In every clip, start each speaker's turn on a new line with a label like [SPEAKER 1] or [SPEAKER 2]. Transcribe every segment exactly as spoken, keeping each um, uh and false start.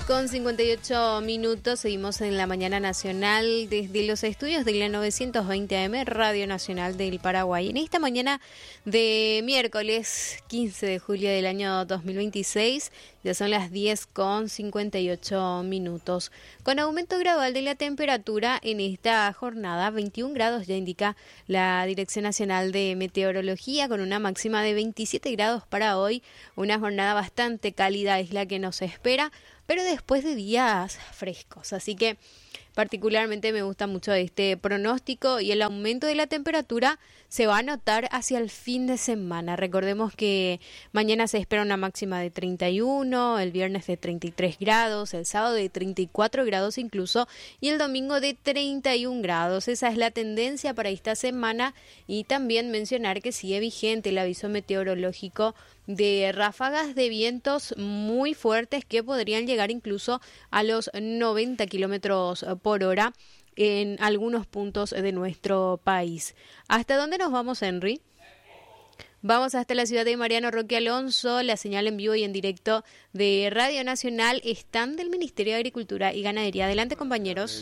[SPEAKER 1] con cincuenta y ocho minutos, seguimos en la mañana nacional desde los estudios de la novecientos veinte A M, Radio Nacional del Paraguay. En esta mañana de miércoles quince de julio del año dos mil veintiséis, ya son las diez con cincuenta y ocho minutos. Con aumento gradual de la temperatura en esta jornada, veintiún grados ya indica la Dirección Nacional de Meteorología, con una máxima de veintisiete grados para hoy. Una jornada bastante cálida es la que nos espera, pero después de días frescos, así que particularmente me gusta mucho este pronóstico, y el aumento de la temperatura se va a notar hacia el fin de semana. Recordemos que mañana se espera una máxima de treinta y uno, el viernes de treinta y tres grados, el sábado de treinta y cuatro grados incluso, y el domingo de treinta y un grados. Esa es la tendencia para esta semana, y también mencionar que sigue vigente el aviso meteorológico de ráfagas de vientos muy fuertes que podrían llegar incluso a los noventa kilómetros por hora en algunos puntos de nuestro país. ¿Hasta dónde nos vamos, Henry? Vamos hasta la ciudad de Mariano Roque Alonso. La señal en vivo y en directo de Radio Nacional están del Ministerio de Agricultura y Ganadería. Adelante, compañeros.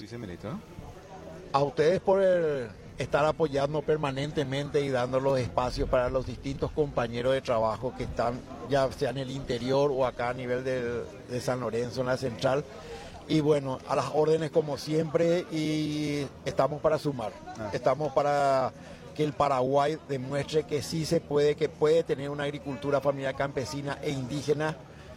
[SPEAKER 2] A ustedes por el estar apoyando permanentemente y dando los espacios para los distintos compañeros de trabajo que están, ya sea en el interior o acá a nivel de, de San Lorenzo, en la central. Y bueno, a las órdenes como siempre, y estamos para sumar, ah. estamos para que el Paraguay demuestre que sí se puede, que puede tener una agricultura familiar campesina e indígena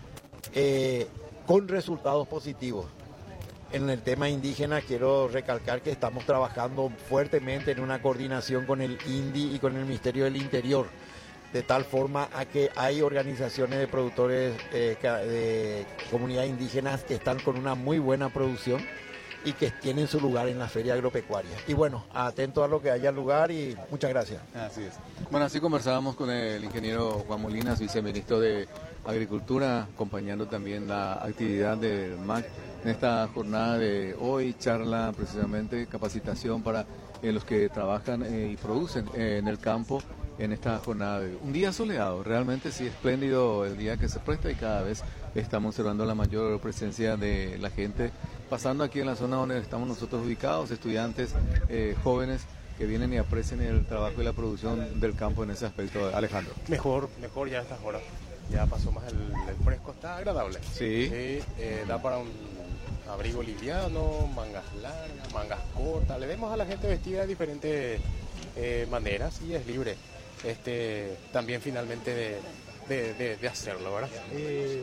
[SPEAKER 2] eh, con resultados positivos. En el tema indígena quiero recalcar que estamos trabajando fuertemente en una coordinación con el INDI y con el Ministerio del Interior, de tal forma a que hay organizaciones de productores eh, de comunidades indígenas que están con una muy buena producción y que tienen su lugar en la feria agropecuaria. Y bueno, atento a lo que haya lugar, y muchas gracias.
[SPEAKER 3] Así es. Bueno, así conversábamos con el ingeniero Juan Molinas, viceministro de Agricultura, acompañando también la actividad del M A C en esta jornada de hoy, charla precisamente, capacitación para eh, los que trabajan eh, y producen eh, en el campo en esta jornada de un día soleado. Realmente sí, espléndido el día que se presta, y cada vez estamos observando la mayor presencia de la gente pasando aquí en la zona donde estamos nosotros ubicados, estudiantes, eh, jóvenes que vienen y aprecian el trabajo y la producción del campo en ese aspecto. Alejandro.
[SPEAKER 4] Mejor, mejor ya a estas horas. Ya pasó más el, el fresco, está agradable.
[SPEAKER 3] Sí.
[SPEAKER 4] Sí, eh, da para un abrigo liviano, mangas largas, mangas cortas. Le vemos a la gente vestida de diferentes eh, maneras, y es libre este también finalmente de, de, de, de hacerlo, ¿verdad? Eh,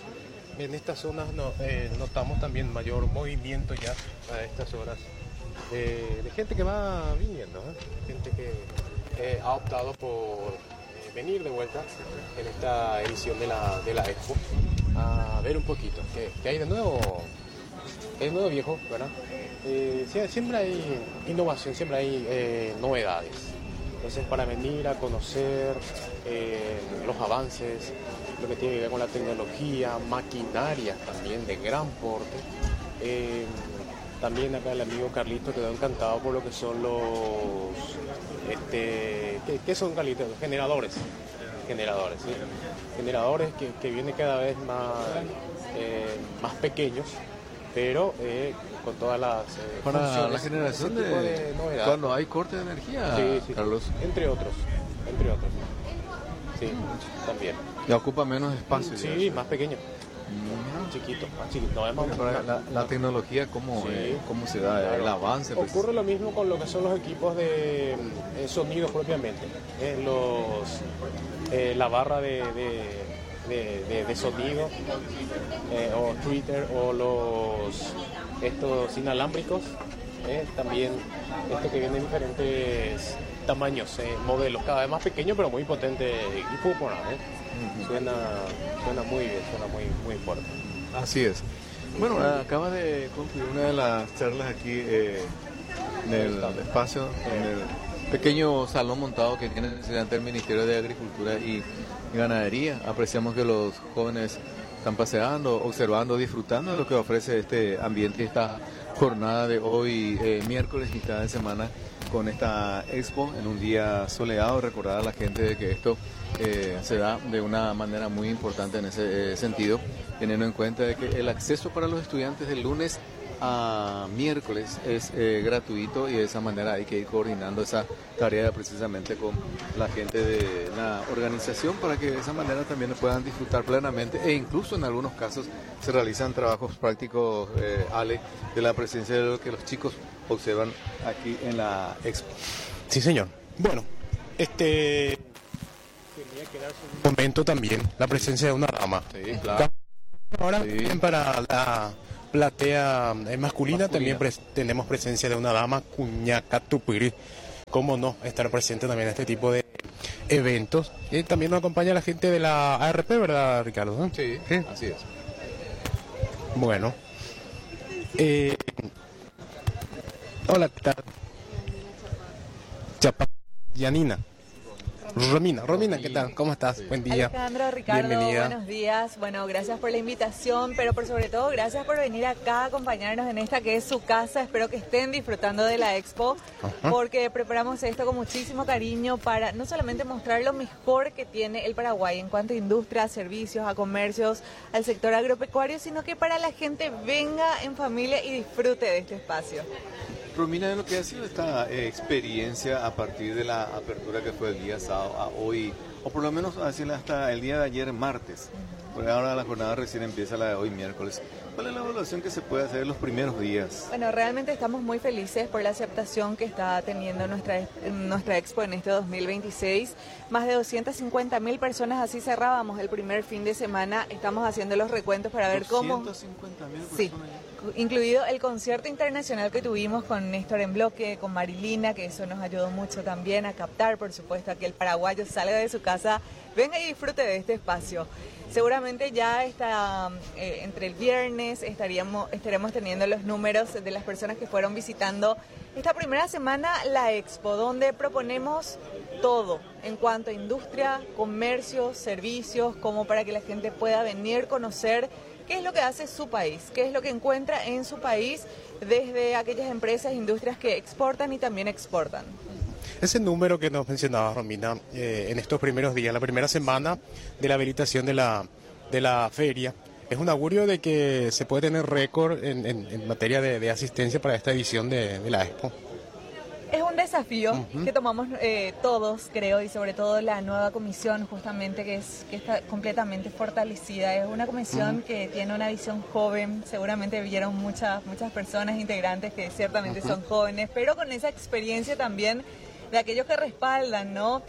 [SPEAKER 4] en estas zonas no, eh, notamos también mayor movimiento ya a estas horas de, de gente que va viniendo, ¿eh? Gente que eh, ha optado por eh, venir de vuelta en esta edición de la, de la Expo a ver un poquito qué, qué hay de nuevo, qué hay de nuevo, viejo, ¿verdad? Eh, siempre hay innovación, siempre hay eh, novedades. Entonces, para venir a conocer eh, los avances, lo que tiene que ver con la tecnología, maquinarias también de gran porte. Eh, también acá el amigo Carlito quedó encantado por lo que son los... Este, ¿qué, qué son, Carlitos? Generadores. Generadores, ¿sí? Generadores que, que vienen cada vez más, eh, más pequeños, pero eh, con todas las eh,
[SPEAKER 3] para
[SPEAKER 4] funciones,
[SPEAKER 3] la generación de,
[SPEAKER 4] de
[SPEAKER 3] cuando hay corte de energía,
[SPEAKER 4] sí, sí,
[SPEAKER 3] Carlos,
[SPEAKER 4] entre otros, entre otros, sí, también.
[SPEAKER 3] Ya ocupa menos espacio.
[SPEAKER 4] Sí, más pequeño, mm. más chiquito, más chiquito. No, es más,
[SPEAKER 3] la, la, la tecnología, cómo, sí, eh, cómo se da, claro, el avance.
[SPEAKER 4] Ocurre pues lo mismo con lo que son los equipos de eh, sonido propiamente, eh, los eh, la barra de, de De, de, de sonido eh, o Twitter, o los estos inalámbricos, eh, también esto que viene en diferentes tamaños, eh, modelos, cada vez más pequeños pero muy potente y fútbol, eh. uh-huh. suena suena muy bien, suena muy muy fuerte.
[SPEAKER 3] Así es. Bueno, acaba de concluir una de las charlas aquí eh, en el espacio, en el pequeño salón montado que tiene el Ministerio de Agricultura y Ganadería. Apreciamos que los jóvenes están paseando, observando, disfrutando de lo que ofrece este ambiente, esta jornada de hoy, eh, miércoles, mitad de semana, con esta expo en un día soleado. Recordar a la gente de que esto eh, se da de una manera muy importante en ese eh, sentido, teniendo en cuenta de que el acceso para los estudiantes del lunes a miércoles es eh, gratuito, y de esa manera hay que ir coordinando esa tarea precisamente con la gente de la organización para que de esa manera también lo puedan disfrutar plenamente, e incluso en algunos casos se realizan trabajos prácticos, eh, Ale, de la presencia de lo que los chicos observan aquí en la expo.
[SPEAKER 4] Sí, señor. Bueno, este quería quedarse un momento también la presencia de una dama.
[SPEAKER 3] Sí, claro.
[SPEAKER 4] Ahora
[SPEAKER 3] Sí.
[SPEAKER 4] para la platea masculina,
[SPEAKER 3] Masculina.
[SPEAKER 4] también pres- tenemos presencia de una dama, Cuñaca Tupiri. Cómo no estar presente también en este tipo de eventos. Y también nos acompaña la gente de la A R P, ¿verdad, Ricardo?
[SPEAKER 3] Sí,
[SPEAKER 4] ¿Sí?
[SPEAKER 3] así es.
[SPEAKER 4] Bueno. Eh, hola, ¿qué tal? Chapa, Yanina. Romina, Romina, ¿qué tal? ¿Cómo estás? Buen día.
[SPEAKER 5] Alejandro, Ricardo,
[SPEAKER 4] Bienvenida.
[SPEAKER 5] buenos días. Bueno, gracias por la invitación, pero por sobre todo gracias por venir acá a acompañarnos en esta que es su casa. Espero que estén disfrutando de la expo,
[SPEAKER 4] Ajá.
[SPEAKER 5] porque preparamos esto con muchísimo cariño para no solamente mostrar lo mejor que tiene el Paraguay en cuanto a industria, a servicios, a comercios, al sector agropecuario, sino que para la gente venga en familia y disfrute de este espacio.
[SPEAKER 3] Romina, de lo que ha sido esta eh, experiencia a partir de la apertura que fue el día sábado a hoy, o por lo menos así hasta el día de ayer martes, porque ahora la jornada recién empieza, la de hoy miércoles. ¿Cuál es la evaluación que se puede hacer en los primeros días?
[SPEAKER 5] Bueno, realmente estamos muy felices por la aceptación que está teniendo nuestra, nuestra expo en este dos mil veintiséis. Más de doscientas cincuenta mil personas, así cerrábamos el primer fin de semana. Estamos haciendo los recuentos para ver cómo...
[SPEAKER 3] doscientas cincuenta mil
[SPEAKER 5] Sí,
[SPEAKER 3] personas.
[SPEAKER 5] incluido el concierto internacional que tuvimos con Néstor en bloque, con Marilina, que eso nos ayudó mucho también a captar, por supuesto, a que el paraguayo salga de su casa, venga y disfrute de este espacio. Seguramente ya está, eh, entre el viernes estaríamos, estaremos teniendo los números de las personas que fueron visitando esta primera semana la expo, donde proponemos todo en cuanto a industria, comercio, servicios, como para que la gente pueda venir, conocer qué es lo que hace su país, qué es lo que encuentra en su país desde aquellas empresas e industrias que exportan y también exportan.
[SPEAKER 4] Ese número que nos mencionaba Romina, eh, en estos primeros días, la primera semana de la habilitación de la, de la feria, es un augurio de que se puede tener récord en, en, en materia de, de asistencia para esta edición de, de la expo.
[SPEAKER 5] Es un desafío
[SPEAKER 4] Ujú.
[SPEAKER 5] que tomamos eh, todos, creo, y sobre todo la nueva comisión, justamente, que, es, que está completamente fortalecida. Es una comisión
[SPEAKER 4] Ujú.
[SPEAKER 5] que tiene una visión joven. Seguramente vieron muchas, muchas personas integrantes que ciertamente
[SPEAKER 4] Ujú.
[SPEAKER 5] son jóvenes, pero con esa experiencia también de aquellos que respaldan, ¿no?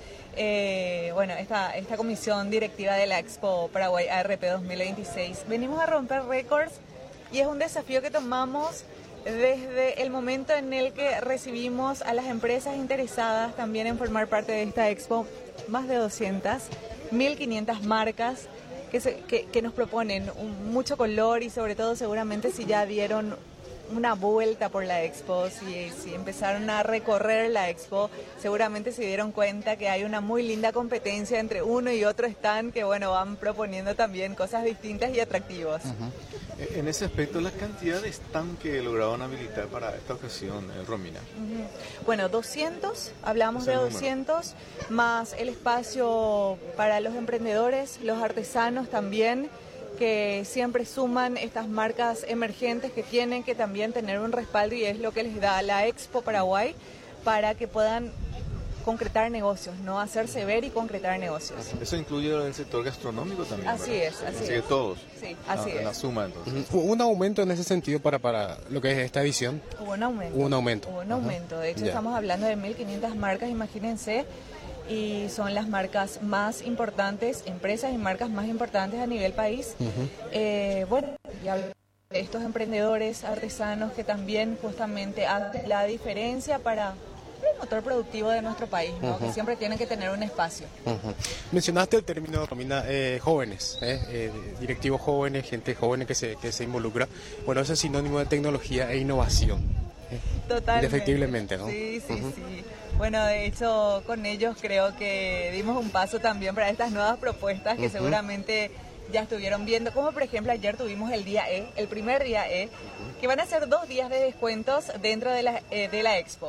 [SPEAKER 5] Eh, bueno, esta, esta comisión directiva de la Expo Paraguay A R P dos mil veintiséis. Venimos a romper récords y es un desafío que tomamos desde el momento en el que recibimos a las empresas interesadas también en formar parte de esta expo. Más de doscientas, mil quinientas marcas que, se, que, que nos proponen un, mucho color, y sobre todo seguramente si ya dieron una vuelta por la expo, si, si empezaron a recorrer la expo, seguramente se dieron cuenta que hay una muy linda competencia entre uno y otro stand, que bueno, van proponiendo también cosas distintas y atractivos.
[SPEAKER 3] Uh-huh. En ese aspecto, la cantidad de stand que lograron habilitar para esta ocasión, eh, Romina.
[SPEAKER 5] Uh-huh. Bueno, doscientos, hablamos
[SPEAKER 3] Es el
[SPEAKER 5] de
[SPEAKER 3] número.
[SPEAKER 5] doscientos, más el espacio para los emprendedores, los artesanos también, que siempre suman estas marcas emergentes que tienen que también tener un respaldo, y es lo que les da la Expo Paraguay para que puedan concretar negocios, no hacerse ver y concretar negocios.
[SPEAKER 3] Eso incluye el sector gastronómico también,
[SPEAKER 5] Así
[SPEAKER 3] ¿verdad?
[SPEAKER 5] es, así
[SPEAKER 3] Así
[SPEAKER 5] es.
[SPEAKER 3] que todos.
[SPEAKER 5] Sí, así
[SPEAKER 3] Ah, en la
[SPEAKER 5] es.
[SPEAKER 3] suma, entonces.
[SPEAKER 4] Hubo un aumento en ese sentido para, para lo que es esta edición.
[SPEAKER 5] Hubo un aumento.
[SPEAKER 4] Hubo un aumento.
[SPEAKER 5] Hubo un
[SPEAKER 4] Ajá.
[SPEAKER 5] aumento. De hecho,
[SPEAKER 4] Ya.
[SPEAKER 5] estamos hablando de mil quinientas marcas, imagínense, y son las marcas más importantes, empresas y marcas más importantes a nivel país.
[SPEAKER 4] Ujú.
[SPEAKER 5] Eh, bueno, y hablo de estos emprendedores, artesanos que también justamente hacen la diferencia para el motor productivo de nuestro país, ¿no?
[SPEAKER 4] Ujú.
[SPEAKER 5] Que siempre tienen que tener un espacio.
[SPEAKER 4] Ujú. Mencionaste el término, Romina, eh, jóvenes, eh, eh, directivos jóvenes, gente joven que se, que se involucra. Bueno, eso es sinónimo de tecnología e innovación. eh,
[SPEAKER 5] Totalmente.
[SPEAKER 4] Indefectiblemente, ¿no?
[SPEAKER 5] Sí, sí,
[SPEAKER 4] Ujú.
[SPEAKER 5] sí. Bueno, de hecho, con ellos creo que dimos un paso también para estas nuevas propuestas que
[SPEAKER 4] Ujú.
[SPEAKER 5] seguramente ya estuvieron viendo, como por ejemplo ayer tuvimos el día E, el primer día E, que van a ser dos días de descuentos dentro de la, eh, de la expo.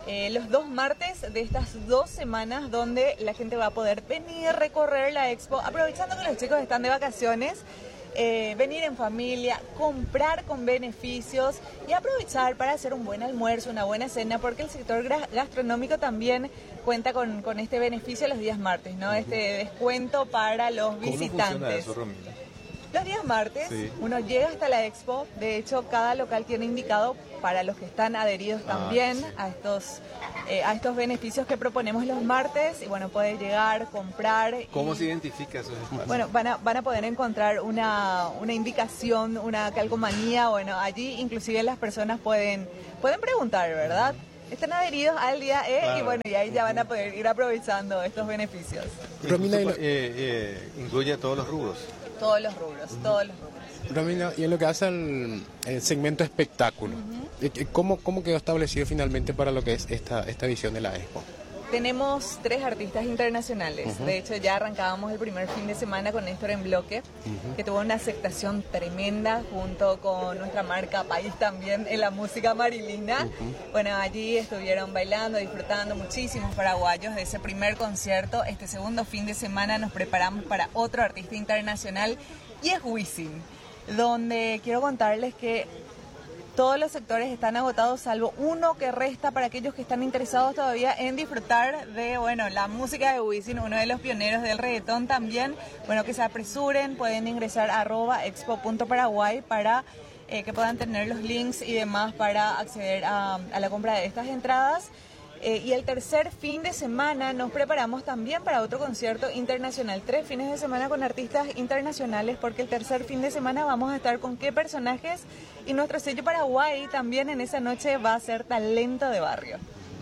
[SPEAKER 5] eh, los dos martes de estas dos semanas donde la gente va a poder venir a recorrer la expo, aprovechando que los chicos están de vacaciones. Eh, venir en familia, comprar con beneficios y aprovechar para hacer un buen almuerzo, una buena cena, porque el sector gastronómico también cuenta con, con este beneficio los días martes, ¿no? Este descuento para los visitantes.
[SPEAKER 3] ¿Cómo funciona eso, Romina?
[SPEAKER 5] Los días martes,
[SPEAKER 3] sí.
[SPEAKER 5] Uno llega hasta la expo, de hecho cada local tiene indicado para los que están adheridos también ah, sí. a estos eh, a estos beneficios que proponemos los martes, y bueno, puede llegar, comprar.
[SPEAKER 3] ¿Cómo
[SPEAKER 5] y,
[SPEAKER 3] se identifica esos espacios?
[SPEAKER 5] Bueno, van a, van a poder encontrar una, una indicación, una calcomanía, bueno, allí inclusive las personas pueden, pueden preguntar, ¿verdad? Están adheridos al día E, claro. Y bueno, y ahí ya van a poder ir aprovechando estos beneficios.
[SPEAKER 3] Romina, eh, eh, incluye todos los rubros.
[SPEAKER 5] Todos los rubros, uh-huh. todos los rubros.
[SPEAKER 6] Romina, y en lo que hace el, el segmento espectáculo, uh-huh. ¿cómo, ¿cómo quedó establecido finalmente para lo que es esta, esta edición de la expo?
[SPEAKER 5] Tenemos tres artistas internacionales. Uh-huh. De hecho, ya arrancábamos el primer fin de semana con Néstor en Bloque, uh-huh. que tuvo una aceptación tremenda junto con nuestra marca País también en la música marilina. Uh-huh. Bueno, allí estuvieron bailando, disfrutando muchísimos paraguayos de ese primer concierto. Este segundo fin de semana nos preparamos para otro artista internacional y es Wisin, donde quiero contarles que todos los sectores están agotados, salvo uno que resta para aquellos que están interesados todavía en disfrutar de, bueno, la música de Wisin, uno de los pioneros del reggaetón también. Bueno, que se apresuren, pueden ingresar a arroba expo punto paraguay para eh, que puedan tener los links y demás para acceder a, a la compra de estas entradas. Eh, y el tercer fin de semana nos preparamos también para otro concierto internacional. Tres fines de semana con artistas internacionales, porque el tercer fin de semana vamos a estar con qué personajes, y nuestro sello Paraguay también en esa noche va a ser Talento de Barrio.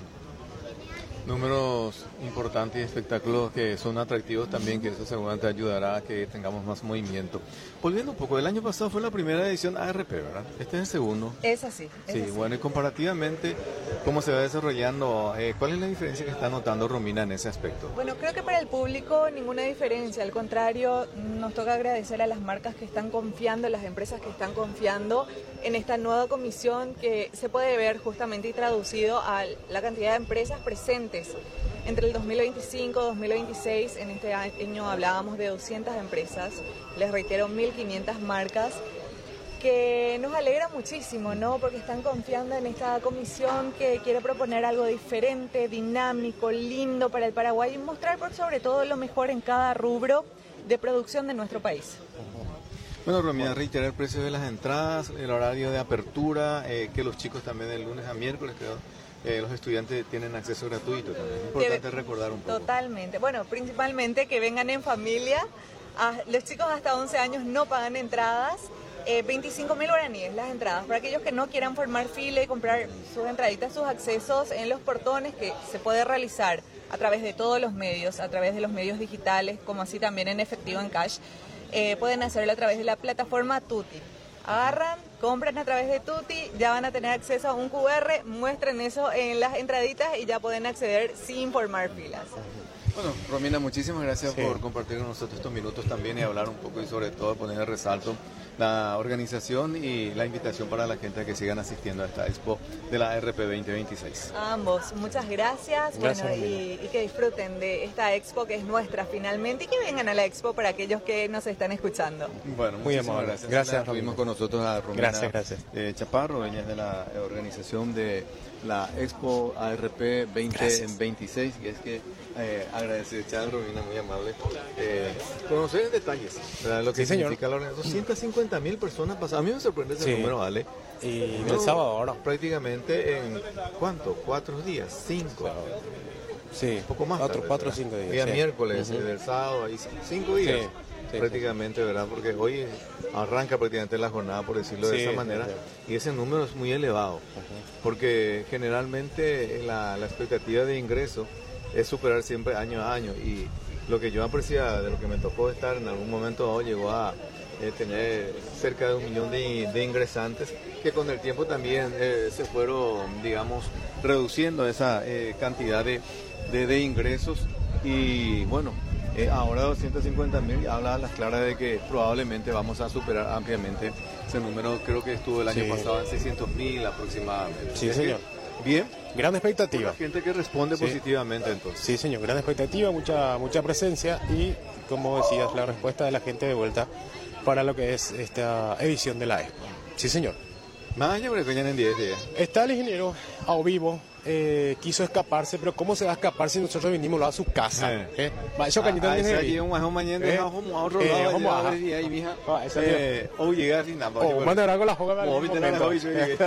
[SPEAKER 3] Números importantes y espectáculos que son atractivos también, que eso seguramente ayudará a que tengamos más movimiento. Volviendo un poco, el año pasado fue la primera edición A R P, ¿verdad? Este es el segundo.
[SPEAKER 5] Es así. Es
[SPEAKER 3] sí,
[SPEAKER 5] así.
[SPEAKER 3] Bueno, y comparativamente, ¿cómo se va desarrollando? Eh, ¿Cuál es la diferencia que está notando Romina en ese aspecto?
[SPEAKER 5] Bueno, creo que para el público ninguna diferencia. Al contrario, nos toca agradecer a las marcas que están confiando, las empresas que están confiando en esta nueva comisión, que se puede ver justamente y traducido a la cantidad de empresas presentes. Entre el dos mil veinticinco y dos mil veintiséis, en este año hablábamos de doscientas empresas, les reitero, mil quinientas marcas, que nos alegra muchísimo, ¿no? Porque están confiando en esta comisión que quiere proponer algo diferente, dinámico, lindo para el Paraguay, y mostrar por sobre todo lo mejor en cada rubro de producción de nuestro país.
[SPEAKER 3] Bueno, Romina, reiterar el precio de las entradas, el horario de apertura, eh, que los chicos también de lunes a miércoles, creo, eh, los estudiantes tienen acceso gratuito también. Es importante que, recordar un poco.
[SPEAKER 5] Totalmente. Bueno, principalmente que vengan en familia. Ah, los chicos hasta once años no pagan entradas. Eh, veinticinco mil guaraníes las entradas. Para aquellos que no quieran formar fila y comprar sus entraditas, sus accesos en los portones, que se puede realizar a través de todos los medios, a través de los medios digitales, como así también en efectivo, en cash. Eh, pueden hacerlo a través de la plataforma Tuti. Agarran, compran a través de Tuti, ya van a tener acceso a un cu erre, muestren eso en las entraditas y ya pueden acceder sin formar filas.
[SPEAKER 3] Bueno, Romina, muchísimas gracias sí. por compartir con nosotros estos minutos también y hablar un poco, y sobre todo poner en resalto la organización y la invitación para la gente a que sigan asistiendo a esta expo de la A R P veinte veintiséis.
[SPEAKER 5] A ambos, muchas gracias,
[SPEAKER 6] gracias
[SPEAKER 5] bueno, y, y que disfruten de esta expo que es nuestra finalmente, y que vengan a la expo para aquellos que nos están escuchando.
[SPEAKER 3] Bueno,
[SPEAKER 6] muy
[SPEAKER 3] muchísimas
[SPEAKER 6] amable.
[SPEAKER 3] gracias.
[SPEAKER 6] Gracias.
[SPEAKER 3] Tuvimos con nosotros a Romina
[SPEAKER 6] gracias, gracias.
[SPEAKER 3] Eh, Chaparro, ella es de la organización de la Expo A R P veinte veintiséis, y es que eh, agradecer a Romina, muy amable, eh, conocer en detalles, ¿verdad? Lo que
[SPEAKER 6] sí,
[SPEAKER 3] significa señor. La organización. doscientas cincuenta mil personas pasadas. A mí me sorprende ese sí. número, Ale.
[SPEAKER 6] Y
[SPEAKER 3] no,
[SPEAKER 6] el sábado ahora.
[SPEAKER 3] Prácticamente en, ¿cuánto? ¿Cuatro días? ¿Cinco?
[SPEAKER 6] Sí,
[SPEAKER 3] un poco más.
[SPEAKER 6] Cuatro,
[SPEAKER 3] tarde,
[SPEAKER 6] cuatro o cinco días.
[SPEAKER 3] Día
[SPEAKER 6] sí.
[SPEAKER 3] miércoles,
[SPEAKER 6] uh-huh.
[SPEAKER 3] del sábado, ahí cinco días.
[SPEAKER 6] Sí. Sí,
[SPEAKER 3] prácticamente, sí. ¿verdad? Porque hoy arranca prácticamente la jornada, por decirlo sí, de esa manera, sí, sí. y ese número es muy elevado, uh-huh. porque generalmente la, la expectativa de ingreso es superar siempre año a año, y lo que yo apreciaba de lo que me tocó estar en algún momento oh, llegó a eh, tener cerca de un millón de, de ingresantes, que con el tiempo también eh, se fueron, digamos, reduciendo esa eh, cantidad de, de, de ingresos, y bueno, Eh, ahora doscientos cincuenta mil habla a las claras de que probablemente vamos a superar ampliamente ese número. Creo que estuvo el año sí. pasado en seiscientos mil aproximadamente.
[SPEAKER 6] Sí,
[SPEAKER 3] es
[SPEAKER 6] señor. Bien, gran expectativa.
[SPEAKER 3] La gente que responde
[SPEAKER 6] Sí.
[SPEAKER 3] positivamente entonces.
[SPEAKER 6] Sí, señor, gran expectativa, mucha mucha presencia y, como decías, la respuesta de la gente de vuelta para lo que es esta edición de la Expo. Sí, señor.
[SPEAKER 3] Más yo creo que ya en diez días.
[SPEAKER 6] Está el ingeniero a vivo, eh, quiso escaparse, pero ¿cómo se va a escapar si nosotros vinimos a su casa?
[SPEAKER 3] Eh.
[SPEAKER 6] ¿Eh? Va, eso cañita
[SPEAKER 3] Ah,
[SPEAKER 6] de
[SPEAKER 3] ese
[SPEAKER 6] ingeniería.
[SPEAKER 3] aquí un guajón mañana,
[SPEAKER 6] Eh.
[SPEAKER 3] vamos a otro
[SPEAKER 6] Eh,
[SPEAKER 3] lado,
[SPEAKER 6] vamos
[SPEAKER 3] ya,
[SPEAKER 6] a-
[SPEAKER 3] a ver, y ahí, mija.
[SPEAKER 6] Ah, ese
[SPEAKER 3] Eh, o llegar sin nada.
[SPEAKER 6] O mandar algo a la joga.
[SPEAKER 3] Vos viste la joven, yo llegué.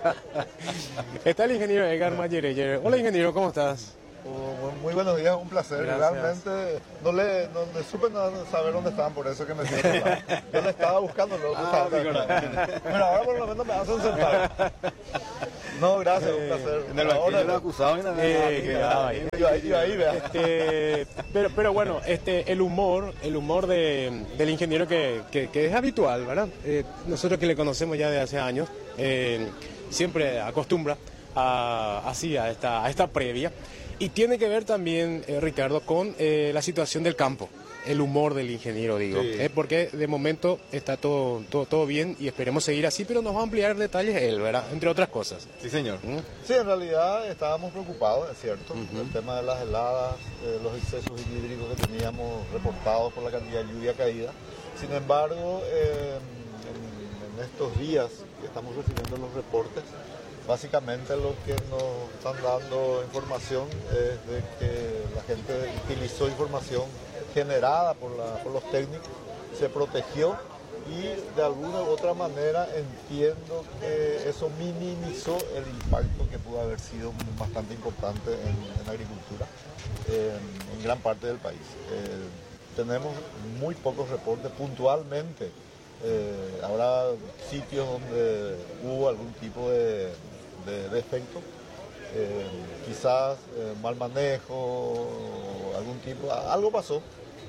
[SPEAKER 6] Está el ingeniero Edgar Mayereyer. Hola, ingeniero, ¿cómo estás?
[SPEAKER 7] Oh, muy buenos días, un placer.
[SPEAKER 6] Gracias.
[SPEAKER 7] Realmente no le, no, le supe nada saber dónde estaban, por eso que me hicieron hablar. Yo le estaba buscando luego.
[SPEAKER 3] Ah, fíjate.
[SPEAKER 7] Bueno, ahora por lo menos me hacen sentar. No, gracias, un placer.
[SPEAKER 3] En el
[SPEAKER 7] Ahora-
[SPEAKER 3] banquillo lo acusados y nada.
[SPEAKER 6] Eh, que estaba ahí.
[SPEAKER 7] Yo ahí, yo ahí, vea.
[SPEAKER 6] Este, pero, pero bueno, este, el humor, el humor de, del ingeniero que, que, que es habitual, ¿verdad? Eh, nosotros que le conocemos ya de hace años, eh, siempre acostumbra a, así a esta, a esta previa. Y tiene que ver también, eh, Ricardo, con eh, la situación del campo, el humor del ingeniero, digo.
[SPEAKER 3] Sí.
[SPEAKER 6] Eh, porque de momento está todo, todo, todo bien y esperemos seguir así, pero nos va a ampliar detalles él, ¿verdad? Entre otras cosas.
[SPEAKER 3] Sí, señor.
[SPEAKER 6] ¿Mm?
[SPEAKER 7] Sí, en realidad estábamos preocupados, es cierto, el tema de las heladas, eh, los excesos hídricos que teníamos reportados por la cantidad de lluvia caída. Sin embargo, eh, en, en estos días que estamos recibiendo los reportes, básicamente lo que nos están dando información es de que la gente utilizó información generada por, la- por los técnicos, se protegió y de alguna u otra manera entiendo que eso minimizó el impacto que pudo haber sido bastante importante en, en agricultura en, en gran parte del país. Eh, tenemos muy pocos reportes puntualmente. Eh, habrá sitios donde hubo algún tipo de, de defecto, eh, quizás eh, mal manejo, o algún tipo, algo pasó,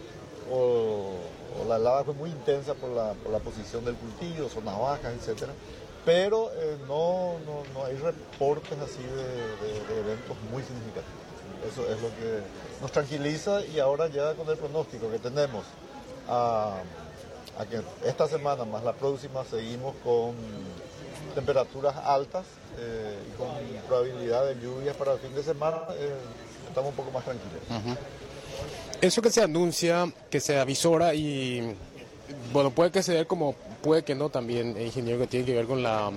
[SPEAKER 7] o, o la helada fue muy intensa por la, por la posición del cultivo, zonas bajas, etcétera. Pero eh, no, no, no hay reportes así de, de- de eventos muy significativos. Eso es lo que nos tranquiliza y ahora ya con el pronóstico que tenemos a, a que esta semana más la próxima seguimos con temperaturas altas eh, y con probabilidad de lluvias para el fin de semana, eh, estamos un poco más tranquilos.
[SPEAKER 6] Eso que se anuncia, que se avisora y, bueno, puede que se dé como puede que no también, eh, ingeniero, que tiene que ver con las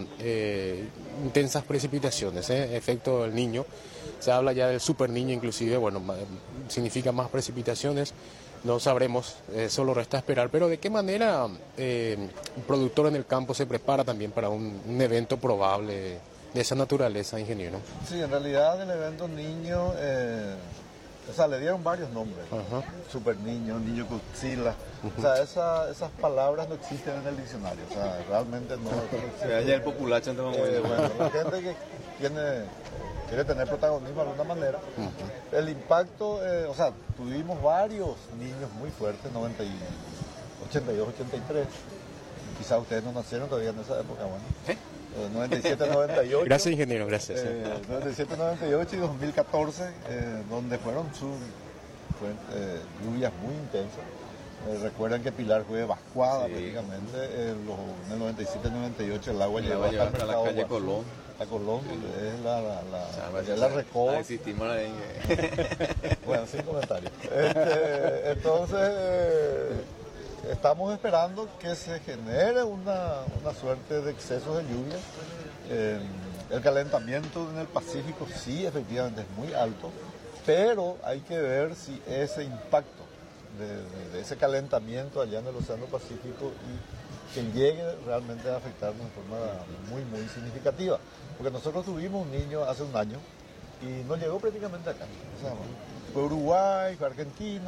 [SPEAKER 6] intensas precipitaciones, ¿eh? Efecto del niño. Se habla ya del super niño inclusive, bueno, ma- significa más precipitaciones. No sabremos, eh, solo resta esperar. Pero ¿de qué manera eh, un productor en el campo se prepara también para un, un evento probable de esa naturaleza, ingeniero?
[SPEAKER 7] Sí, en realidad el evento niño, eh, o sea, le dieron varios nombres.
[SPEAKER 6] Ajá.
[SPEAKER 7] Super niño, niño Godzilla. O sea, esa- esas palabras no existen en el diccionario. O sea, realmente no.
[SPEAKER 3] Se vaya el populacho, entonces
[SPEAKER 7] Eh,
[SPEAKER 3] bueno.
[SPEAKER 7] bueno, la gente que tiene, quiere tener protagonismo de alguna manera. El impacto, eh, o sea, tuvimos varios niños muy fuertes, noventa y, ochenta y dos, ochenta y tres. Quizás ustedes no nacieron todavía en esa época, bueno.
[SPEAKER 3] ¿Eh?
[SPEAKER 7] Eh, noventa y siete, noventa y ocho.
[SPEAKER 6] Gracias, ingeniero, gracias.
[SPEAKER 7] Eh, noventa y siete, noventa y ocho y dos mil catorce, eh, donde fueron su, fue, eh, lluvias muy intensas. Eh, recuerdan que Pilar fue evacuada
[SPEAKER 3] Sí.
[SPEAKER 7] prácticamente. eh, los- en el noventa y siete, noventa y ocho el agua
[SPEAKER 3] El
[SPEAKER 7] llegó
[SPEAKER 3] agua
[SPEAKER 7] hasta el
[SPEAKER 3] llegó hasta la
[SPEAKER 7] mercado
[SPEAKER 3] calle
[SPEAKER 7] Guazú,
[SPEAKER 3] Colón.
[SPEAKER 7] La Colón, que es la, la, la,
[SPEAKER 3] Ah,
[SPEAKER 7] es la Recoba.
[SPEAKER 3] Ah, existimos la
[SPEAKER 7] Bueno, sin comentarios. Este, entonces, eh, estamos esperando que se genere una, una suerte de excesos de lluvia. Eh, el calentamiento en el Pacífico sí, efectivamente, es muy alto, pero hay que ver si ese impacto de, de- de ese calentamiento allá en el Océano Pacífico y que llegue realmente a afectarnos de forma muy, muy significativa. Porque nosotros tuvimos un niño hace un año y no llegó prácticamente acá. O sea, fue Uruguay, fue Argentina,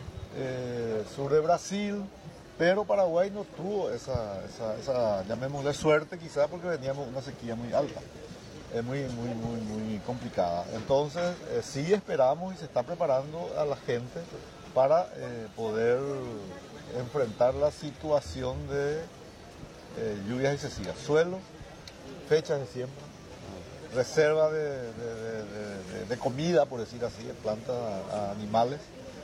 [SPEAKER 7] eh, sur de Brasil, pero Paraguay no tuvo esa, esa, esa llamémosle suerte quizás porque veníamos una sequía muy alta, eh, muy, muy, muy, muy complicada. Entonces eh, sí esperamos y se está preparando a la gente para eh, poder enfrentar la situación de eh, lluvias excesivas, suelos, fechas de siembra, reserva de, de- de- de- de comida, por decir así, de plantas a, a animales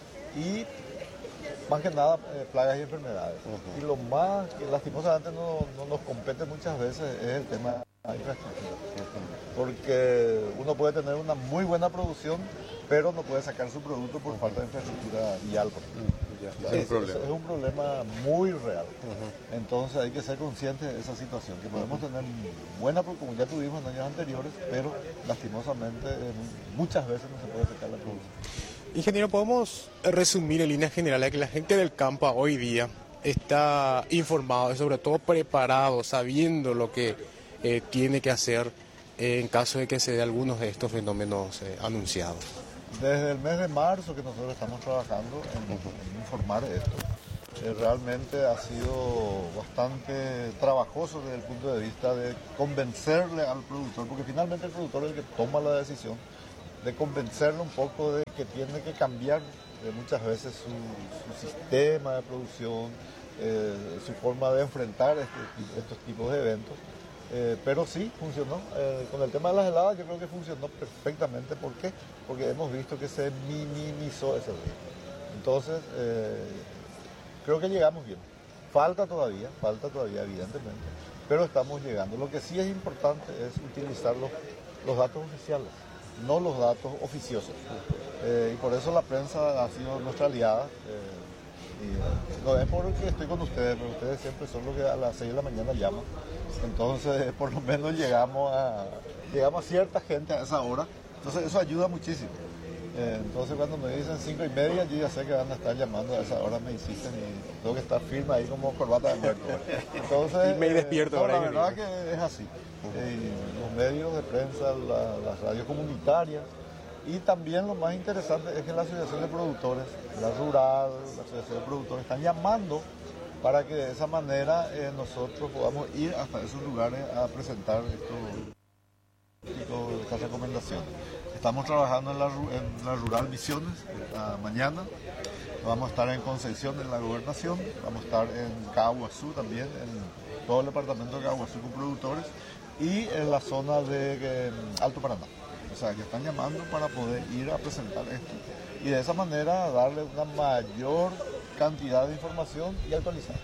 [SPEAKER 7] y más que nada eh, plagas y enfermedades. Y lo más que lastimosamente no, no nos compete muchas veces es el tema infraestructura. Porque uno puede tener una muy buena producción, pero no puede sacar su producto por falta de infraestructura vial.
[SPEAKER 3] Sí, es, un
[SPEAKER 7] es, es un problema muy real. Uh-huh. Entonces hay que ser conscientes de esa situación, que podemos tener buena, como ya tuvimos en años anteriores, pero lastimosamente muchas veces no se puede sacar la producción.
[SPEAKER 6] Ingeniero, ¿podemos resumir en líneas generales que la gente del campo hoy día está informado y sobre todo preparado, sabiendo lo que eh, tiene que hacer eh, en caso de que se dé algunos de estos fenómenos eh, anunciados?
[SPEAKER 7] Desde el mes de marzo que nosotros estamos trabajando en, en informar esto, eh, realmente ha sido bastante trabajoso desde el punto de vista de convencerle al productor, porque finalmente el productor es el que toma la decisión, de convencerle un poco de que tiene que cambiar eh, muchas veces su, su sistema de producción, eh, su forma de enfrentar este, estos tipos de eventos. Eh, pero sí, funcionó. Eh, con el tema de las heladas yo creo que funcionó perfectamente. ¿Por qué? Porque hemos visto que se minimizó ese riesgo. Entonces, eh, creo que llegamos bien. Falta todavía, falta todavía evidentemente, pero estamos llegando. Lo que sí es importante es utilizar los, los datos oficiales, no los datos oficiosos. Eh, y por eso la prensa ha sido nuestra aliada. Eh, y no es porque estoy con ustedes, pero ustedes siempre son los que a las seis de la mañana llaman. Entonces, por lo menos llegamos a, llegamos a cierta gente a esa hora. Entonces, eso ayuda muchísimo. Eh, entonces, cuando me dicen cinco y media, yo ya sé que van a estar llamando a esa hora, me insisten y tengo que estar firme ahí como corbata de muerto. Entonces,
[SPEAKER 6] y me despierto.
[SPEAKER 7] Eh, no, la verdad que es así. Eh, los medios de prensa, la, las radios comunitarias, y también lo más interesante es que la Asociación de Productores, la Rural, la Asociación de Productores están llamando para que de esa manera eh, nosotros podamos ir hasta esos lugares a presentar esto, estas recomendaciones. Estamos trabajando en la, en la Rural Misiones esta mañana, vamos a estar en Concepción, en la Gobernación, vamos a estar en Caguazú también, en todo el departamento de Caguazú con productores, y en la zona de eh, Alto Paraná. O sea, que están llamando para poder ir a presentar esto y de esa manera darle una mayor cantidad de información y actualizar.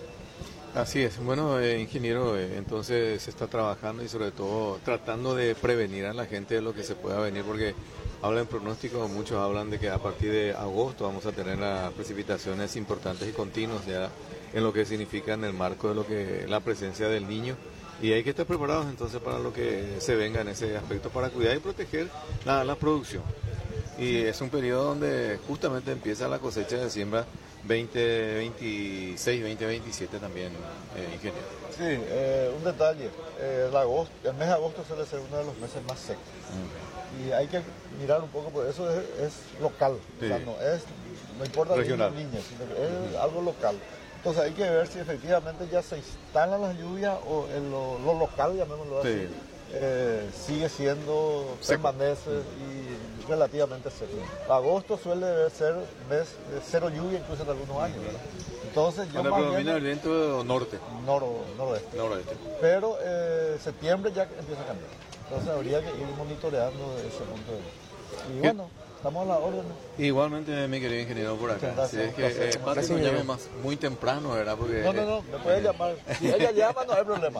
[SPEAKER 3] Así es. Bueno, eh, ingeniero, eh, entonces se está trabajando y sobre todo tratando de prevenir a la gente de lo que se pueda venir, porque hablan pronósticos, muchos hablan de que a partir de agosto vamos a tener las precipitaciones importantes y continuas ya en lo que significa en el marco de lo que la presencia del Niño. Y hay que estar preparados entonces para lo que se venga en ese aspecto, para cuidar y proteger la, la producción. Y es un periodo donde justamente empieza la cosecha de siembra veinte veintiséis, veinte veintisiete también, eh, ingeniero.
[SPEAKER 7] Sí, eh, un detalle, eh, el, agosto, el mes de agosto suele ser uno de los meses más secos. Mm. Y hay que mirar un poco, porque eso es, es local, sí. O sea, no, es, no importa regional, niños, niños, sino que es uh-huh. algo local. Entonces hay que ver si efectivamente ya se instalan las lluvias o en lo, lo local, llamémoslo así, sí. eh, sigue siendo, seco. Permanece y relativamente seco. Agosto suele ser mes de cero lluvia incluso en algunos años, ¿verdad? Entonces yo
[SPEAKER 3] bueno,
[SPEAKER 7] más
[SPEAKER 3] predomina
[SPEAKER 7] bien,
[SPEAKER 3] el viento norte.
[SPEAKER 7] Noro, noroeste.
[SPEAKER 3] Noroeste.
[SPEAKER 7] Pero eh, septiembre ya empieza a cambiar. Entonces habría que ir monitoreando desde ese punto de vista. Y bueno, estamos a la orden.
[SPEAKER 3] Igualmente, mi querido ingeniero, por acá. Gracias, si es que eh, Pati nos llame más muy temprano, ¿verdad? Porque,
[SPEAKER 7] no, no, no, me puede llamar. Si ella llama, no hay problema.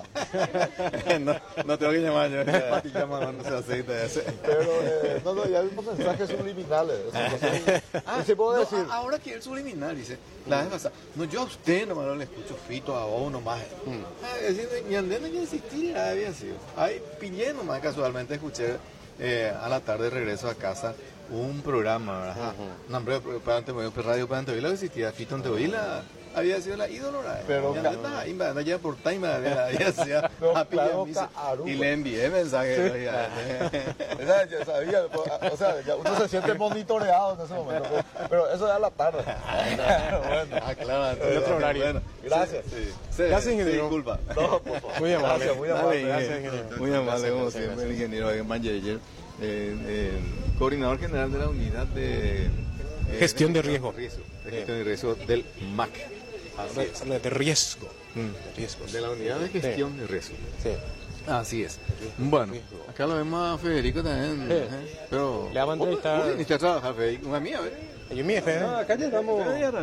[SPEAKER 3] no, no tengo que llamar yo. Pati llama cuando se aceita ese.
[SPEAKER 7] Pero, eh, no, no, ya vimos mensajes subliminales. Entonces, ah, ¿sí puedo decir?
[SPEAKER 3] No, ahora que el subliminal, dice. La vez pasada. No, yo a usted nomás no le escucho fito a vos nomás. Mm. Ah, diciendo, mi andena ya existía, había sido. Ahí pillé nomás, casualmente escuché eh, a la tarde regreso a casa un programa, ¿verdad? Uh-huh. No, hombre, Radio Pantevila existía, Fito Antevila había sido la ídolo, ¿verdad?
[SPEAKER 7] Pero
[SPEAKER 3] anda ya por time había sido a
[SPEAKER 7] claro,
[SPEAKER 3] y le envié mensaje.
[SPEAKER 7] Ya sabía, o sea, ya uno se siente monitoreado en ese momento, pero eso ya a la tarde.
[SPEAKER 3] Bueno, ah, claro, en otro horario. Bueno,
[SPEAKER 7] gracias.
[SPEAKER 3] Sí, sí. Gracias, ingeniero. Disculpa.
[SPEAKER 7] No, por favor.
[SPEAKER 3] Muy amable.
[SPEAKER 7] Gracias, muy amable.
[SPEAKER 3] Gracias, ingeniero. Muy amable, como siempre, el ingeniero Manyeyer. Eh, eh, coordinador general de la unidad de eh,
[SPEAKER 6] gestión de riesgo,
[SPEAKER 3] de gestión de riesgo del M A C.
[SPEAKER 6] Así es. De riesgo.
[SPEAKER 3] Mm. Riesgos. De la unidad de gestión sí. de riesgo.
[SPEAKER 6] Sí.
[SPEAKER 3] Así es. Bueno, acá lo vemos a Federico también. Sí. ¿eh? Pero
[SPEAKER 6] le vamos a entrevistar.
[SPEAKER 3] ¿Vos viniste a trabajar, Federico? Una mía, a ver.
[SPEAKER 6] Yo mi jefe.
[SPEAKER 8] No, acá ya estamos.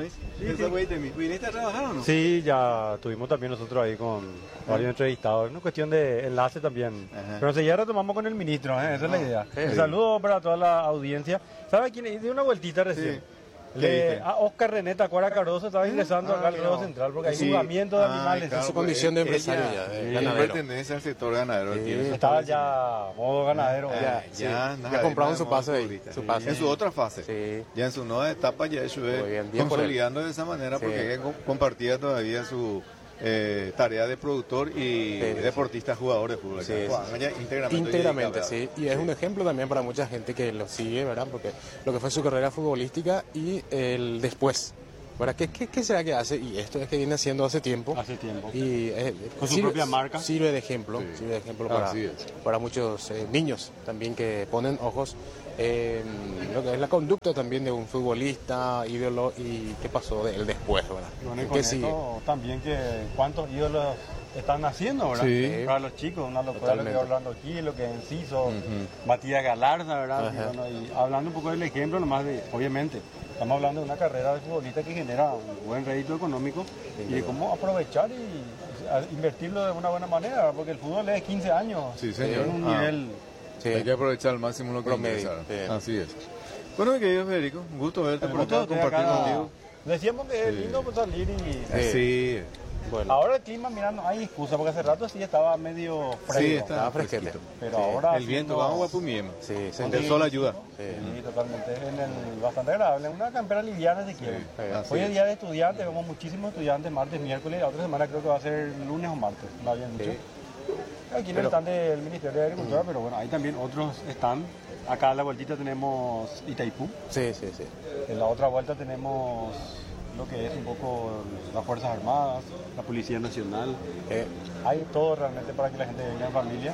[SPEAKER 3] ¿Viniste a trabajar o no?
[SPEAKER 8] Sí, ya tuvimos también nosotros ahí con varios entrevistados. Una cuestión de enlace también.
[SPEAKER 3] Ajá.
[SPEAKER 8] Pero enseguida retomamos con el ministro, ¿eh? Esa es la idea.
[SPEAKER 3] sí.
[SPEAKER 8] Un saludo para toda la audiencia. ¿Sabe quién? Di una vueltita recién.
[SPEAKER 3] Sí.
[SPEAKER 8] Le, a Oscar René Tacuara Caroso estaba ingresando
[SPEAKER 3] Ah,
[SPEAKER 8] acá al
[SPEAKER 3] mira.
[SPEAKER 8] ruedo central porque hay
[SPEAKER 3] Sí.
[SPEAKER 8] juzgamiento de
[SPEAKER 3] Ah,
[SPEAKER 8] animales.
[SPEAKER 3] claro,
[SPEAKER 8] en su
[SPEAKER 3] pues,
[SPEAKER 6] condición de
[SPEAKER 3] él
[SPEAKER 6] empresario
[SPEAKER 3] ya,
[SPEAKER 6] ya, de
[SPEAKER 3] él
[SPEAKER 6] ganadero.
[SPEAKER 3] pertenece al sector ganadero. él tiene su
[SPEAKER 8] Estaba
[SPEAKER 3] establecimiento.
[SPEAKER 8] ya modo ganadero.
[SPEAKER 3] Ah,
[SPEAKER 8] ya.
[SPEAKER 6] Sí.
[SPEAKER 3] ya,
[SPEAKER 6] Ya
[SPEAKER 3] nada,
[SPEAKER 6] compraron
[SPEAKER 3] nada
[SPEAKER 6] su
[SPEAKER 3] más
[SPEAKER 6] pase ahí,
[SPEAKER 3] futbolista.
[SPEAKER 6] su pase.
[SPEAKER 3] En su otra fase.
[SPEAKER 6] Sí.
[SPEAKER 3] Ya en su nueva etapa ya eso
[SPEAKER 6] Muy
[SPEAKER 3] es
[SPEAKER 6] bien, bien por él.
[SPEAKER 3] consolidando de esa manera
[SPEAKER 6] Sí.
[SPEAKER 3] porque él compartía todavía su eh, tarea de productor y
[SPEAKER 6] Sí,
[SPEAKER 3] deportista jugador de fútbol.
[SPEAKER 6] Sí,
[SPEAKER 3] Acá,
[SPEAKER 6] sí.
[SPEAKER 3] ya íntegramente.
[SPEAKER 6] Íntegramente,
[SPEAKER 3] dedicado,
[SPEAKER 6] sí. Y es un ejemplo también para mucha gente que lo sigue, ¿verdad? Porque lo que fue su carrera futbolística y el después. ¿Verdad? ¿Qué, qué, qué será que hace? Y esto es que viene haciendo hace tiempo.
[SPEAKER 8] Hace tiempo.
[SPEAKER 6] Y eh,
[SPEAKER 8] Con su
[SPEAKER 6] sirve-
[SPEAKER 8] propia marca.
[SPEAKER 6] Sirve de ejemplo,
[SPEAKER 3] Sí.
[SPEAKER 6] sirve de ejemplo para,
[SPEAKER 3] Así es.
[SPEAKER 6] para muchos eh, niños también que ponen ojos en lo que es la conducta también de un futbolista, ídolo y qué pasó de él después, ¿verdad?
[SPEAKER 8] Bueno, y
[SPEAKER 6] ¿Qué
[SPEAKER 8] con
[SPEAKER 6] sigue?
[SPEAKER 8] esto también que cuántos ídolos están haciendo, ¿verdad?
[SPEAKER 3] Sí.
[SPEAKER 8] Para los chicos, una locura lo que
[SPEAKER 6] Totalmente.
[SPEAKER 8] Orlando aquí, lo que Enciso, Matías Galarza, ¿verdad?
[SPEAKER 6] Ajá.
[SPEAKER 8] Y, bueno, y hablando un poco del ejemplo, nomás de, obviamente, estamos hablando de una carrera de futbolista que genera un buen rédito económico y de cómo aprovechar y a- invertirlo de una buena manera, ¿verdad? Porque el fútbol es quince años,
[SPEAKER 3] Sí, señor.
[SPEAKER 8] es un
[SPEAKER 3] Ah.
[SPEAKER 8] nivel...
[SPEAKER 6] Sí.
[SPEAKER 3] Hay que aprovechar al máximo lo que
[SPEAKER 6] Promedio,
[SPEAKER 3] ingresaron.
[SPEAKER 6] sí.
[SPEAKER 3] Así es. Bueno, mi querido Federico, un gusto verte
[SPEAKER 8] el
[SPEAKER 3] por
[SPEAKER 8] gusto
[SPEAKER 3] acá,
[SPEAKER 8] de
[SPEAKER 3] compartir
[SPEAKER 8] acá-
[SPEAKER 3] contigo.
[SPEAKER 8] Decíamos que es
[SPEAKER 3] Sí.
[SPEAKER 8] lindo pues, salir y...
[SPEAKER 3] Sí.
[SPEAKER 6] Bueno,
[SPEAKER 8] Ahora el clima, mira, no hay excusa, porque hace rato sí estaba medio fresco.
[SPEAKER 3] Sí, está
[SPEAKER 6] estaba fresquete.
[SPEAKER 3] fresquito.
[SPEAKER 8] Pero
[SPEAKER 6] Sí.
[SPEAKER 8] ahora
[SPEAKER 3] El viento,
[SPEAKER 8] haciendo-
[SPEAKER 3] vamos a Guapumiema.
[SPEAKER 6] Sí, sí.
[SPEAKER 3] El sol ayuda.
[SPEAKER 8] Sí, totalmente. En el, bastante agradable. Una campera liviana si quieren.
[SPEAKER 3] así
[SPEAKER 8] Hoy es
[SPEAKER 3] es.
[SPEAKER 8] día de estudiantes, vemos muchísimos estudiantes martes, miércoles. La otra semana creo que va a ser lunes o martes. No habían dicho. Aquí en el stand del Ministerio de Agricultura, pero bueno, ahí también otros están. Acá a la vueltita tenemos Itaipú.
[SPEAKER 6] Sí, sí, sí.
[SPEAKER 8] En la otra vuelta tenemos lo que es un poco las Fuerzas Armadas, la Policía Nacional.
[SPEAKER 6] Eh,
[SPEAKER 8] Hay todo realmente para que la gente venga en familia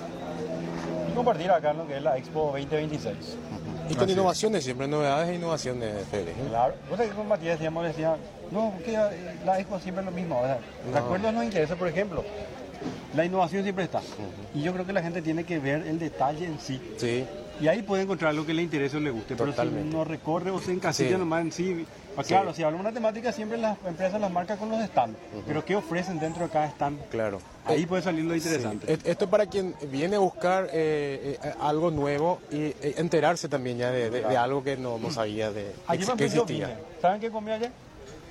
[SPEAKER 8] y compartir acá en lo que es la Expo veinte veintiséis.
[SPEAKER 6] y con innovaciones, siempre novedades e innovaciones, Fede. ¿eh?
[SPEAKER 8] Claro, vos sabés que con Matías decíamos, decía, no, que eh, la Expo siempre es lo mismo. O sea, recuerdos nos interesa, por ejemplo, la innovación siempre está. Y yo creo que la gente tiene que ver el detalle en sí.
[SPEAKER 6] Sí,
[SPEAKER 8] Y ahí puede encontrar lo que le interese o le guste. Pero si
[SPEAKER 6] Totalmente.
[SPEAKER 8] uno recorre o se encasilla
[SPEAKER 6] Sí.
[SPEAKER 8] nomás en sí. Pues claro, si hablamos de una temática, siempre las empresas las marcan con los stands. Pero ¿qué ofrecen dentro de cada stand?
[SPEAKER 6] claro.
[SPEAKER 8] Ahí puede salir lo interesante.
[SPEAKER 6] Et- Esto es para quien viene a buscar eh, eh, algo nuevo y eh, enterarse también ya de, de- de algo que no, no sabía de
[SPEAKER 8] Ayer
[SPEAKER 6] que
[SPEAKER 8] me fui yo,
[SPEAKER 6] existía.
[SPEAKER 8] vine. ¿Saben qué comí ayer?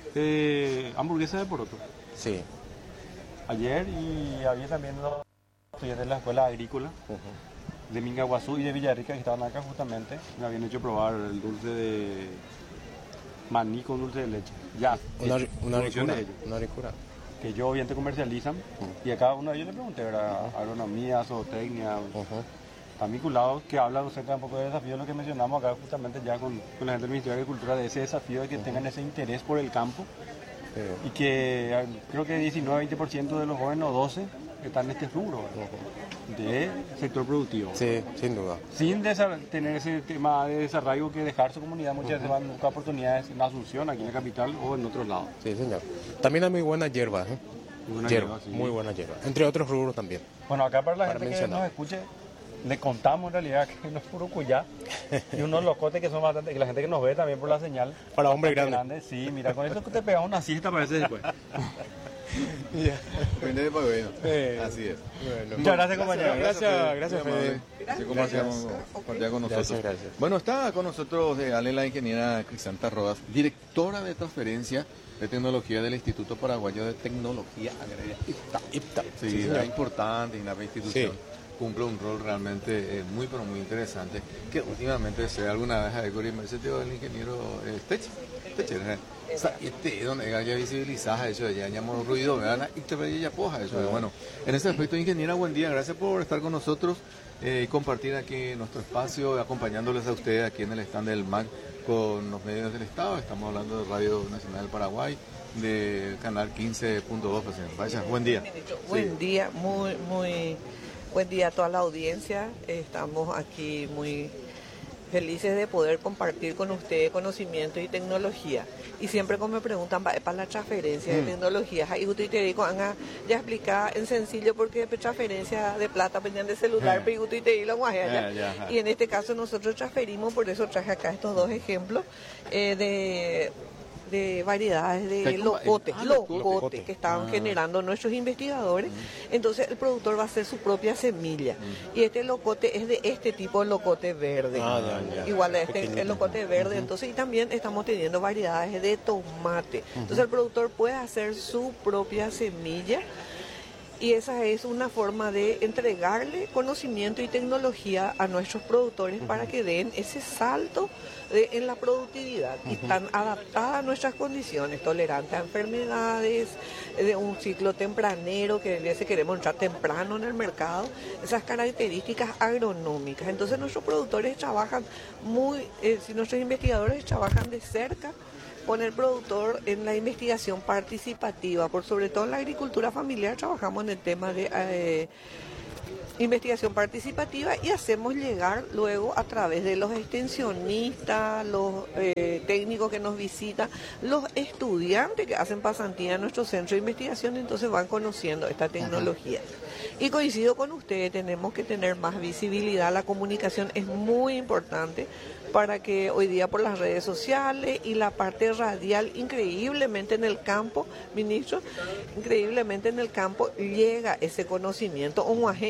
[SPEAKER 8] Eh, hamburguesa de poroto.
[SPEAKER 6] Sí.
[SPEAKER 8] Ayer y había también los estudiantes de la escuela agrícola de Mingaguazú y de Villarrica que estaban acá justamente. Me habían hecho probar el dulce de maní con dulce de leche. Ya,
[SPEAKER 6] Una,
[SPEAKER 8] hecho,
[SPEAKER 6] una
[SPEAKER 8] producción
[SPEAKER 6] ricura.
[SPEAKER 8] de ellos,
[SPEAKER 6] Una ricura.
[SPEAKER 8] que yo obviamente comercializan y a cada uno de ellos le pregunté, ¿verdad? Agronomía, zootecnia, están vinculados, que habla acerca un poco de desafío, lo que mencionamos acá justamente ya con, con la gente del Ministerio de Agricultura, de ese desafío de que tengan ese interés por el campo
[SPEAKER 6] Sí.
[SPEAKER 8] y que eh, creo que diecinueve a veinte por ciento de los jóvenes o doce están en este rubro de sector productivo.
[SPEAKER 6] Sí, sin duda.
[SPEAKER 8] Sin desa- tener ese tema de desarraigo que dejar su comunidad, muchas veces van a buscar oportunidades en Asunción, aquí en la capital o en otros lados.
[SPEAKER 6] Sí, señor. También hay muy buenas hierbas. ¿eh?
[SPEAKER 8] Muy buena
[SPEAKER 6] Hierba,
[SPEAKER 8] hierba, sí.
[SPEAKER 6] muy buena hierba. Entre otros rubros también.
[SPEAKER 8] Bueno, acá para la
[SPEAKER 6] Para
[SPEAKER 8] gente que
[SPEAKER 6] mencionar.
[SPEAKER 8] nos escuche, le contamos en realidad que no es puro cuyá y unos locotes que son bastante, que la gente que nos ve también por la señal.
[SPEAKER 6] Para hombre
[SPEAKER 8] bastante
[SPEAKER 6] grande.
[SPEAKER 8] grande. Sí, mira, con eso que te pegas una siesta parece después.
[SPEAKER 3] Depende de bueno.
[SPEAKER 6] Sí.
[SPEAKER 3] Así es.
[SPEAKER 8] Muchas gracias, compañero.
[SPEAKER 6] Gracias, gracias, Fede.
[SPEAKER 3] Sí, compartíamos- compartía con nosotros.
[SPEAKER 6] Gracias, gracias.
[SPEAKER 3] Bueno, está con nosotros eh, Ale, la ingeniera Crisanta Rodas, directora de transferencia de tecnología del Instituto Paraguayo de Tecnología Agraria. IPTA.
[SPEAKER 6] IPTA.
[SPEAKER 3] Sí,
[SPEAKER 6] Sí,
[SPEAKER 3] es
[SPEAKER 6] señor.
[SPEAKER 3] importante y la institución
[SPEAKER 6] Sí.
[SPEAKER 3] cumple un rol realmente eh, muy, pero muy interesante, que últimamente se alguna vez a Cori Mercedes del ingeniero eh, Tech. Tech, ¿eh? O sea, este, donde ya visibilizas eso, ya llamamos ruido, ¿verdad? Y te ve ya poja eso. Bueno, en ese aspecto, ingeniera, buen día, gracias por estar con nosotros eh, y compartir aquí nuestro espacio, acompañándoles a ustedes aquí en el stand del M A C con los medios del Estado. Estamos hablando de Radio Nacional del Paraguay, del canal quince punto dos. Vaya, buen día.
[SPEAKER 9] Buen día, muy, muy buen día a toda la audiencia. Estamos aquí muy felices de poder compartir con ustedes conocimiento y tecnología. Y siempre como me preguntan, va, para la transferencia de
[SPEAKER 10] Mm.
[SPEAKER 9] tecnologías, ahí usted te digo, Anga, ya explica en sencillo porque de transferencia de plata, pendiente de celular,
[SPEAKER 10] Eh.
[SPEAKER 9] pero usted te digo, guay, allá.
[SPEAKER 10] Eh, ya, ajá.
[SPEAKER 9] Y en este caso nosotros transferimos, por eso traje acá estos dos ejemplos eh, de... de variedades de
[SPEAKER 10] ¿Cómo?
[SPEAKER 9] locotes,
[SPEAKER 10] Ah,
[SPEAKER 9] locotes
[SPEAKER 10] locote.
[SPEAKER 9] que estaban
[SPEAKER 10] Ah.
[SPEAKER 9] generando nuestros investigadores. Entonces el productor va a hacer su propia semilla. Y este locote es de este tipo de locote verde.
[SPEAKER 6] Ah, ya, ya.
[SPEAKER 9] Igual a este
[SPEAKER 6] Pequeñito.
[SPEAKER 9] el locote verde. Entonces, y también estamos teniendo variedades de tomate. Entonces el productor puede hacer su propia semilla. Y esa es una forma de entregarle conocimiento y tecnología a nuestros productores para que den ese salto de- en la productividad y están adaptadas a nuestras condiciones, tolerantes a enfermedades, eh, de un ciclo tempranero, que a veces queremos entrar temprano en el mercado, esas características agronómicas. Entonces nuestros productores trabajan muy, eh, si nuestros investigadores trabajan de cerca con el productor en la investigación participativa, por sobre todo en la agricultura familiar trabajamos en el tema de eh, investigación participativa y hacemos llegar luego a través de los extensionistas, los eh, técnicos que nos visitan, los estudiantes que hacen pasantía en nuestro centro de investigación, entonces van conociendo esta tecnología. Y coincido con ustedes, tenemos que tener más visibilidad, la comunicación es muy importante para que hoy día por las redes sociales y la parte radial, increíblemente en el campo, ministro, increíblemente en el campo llega ese conocimiento.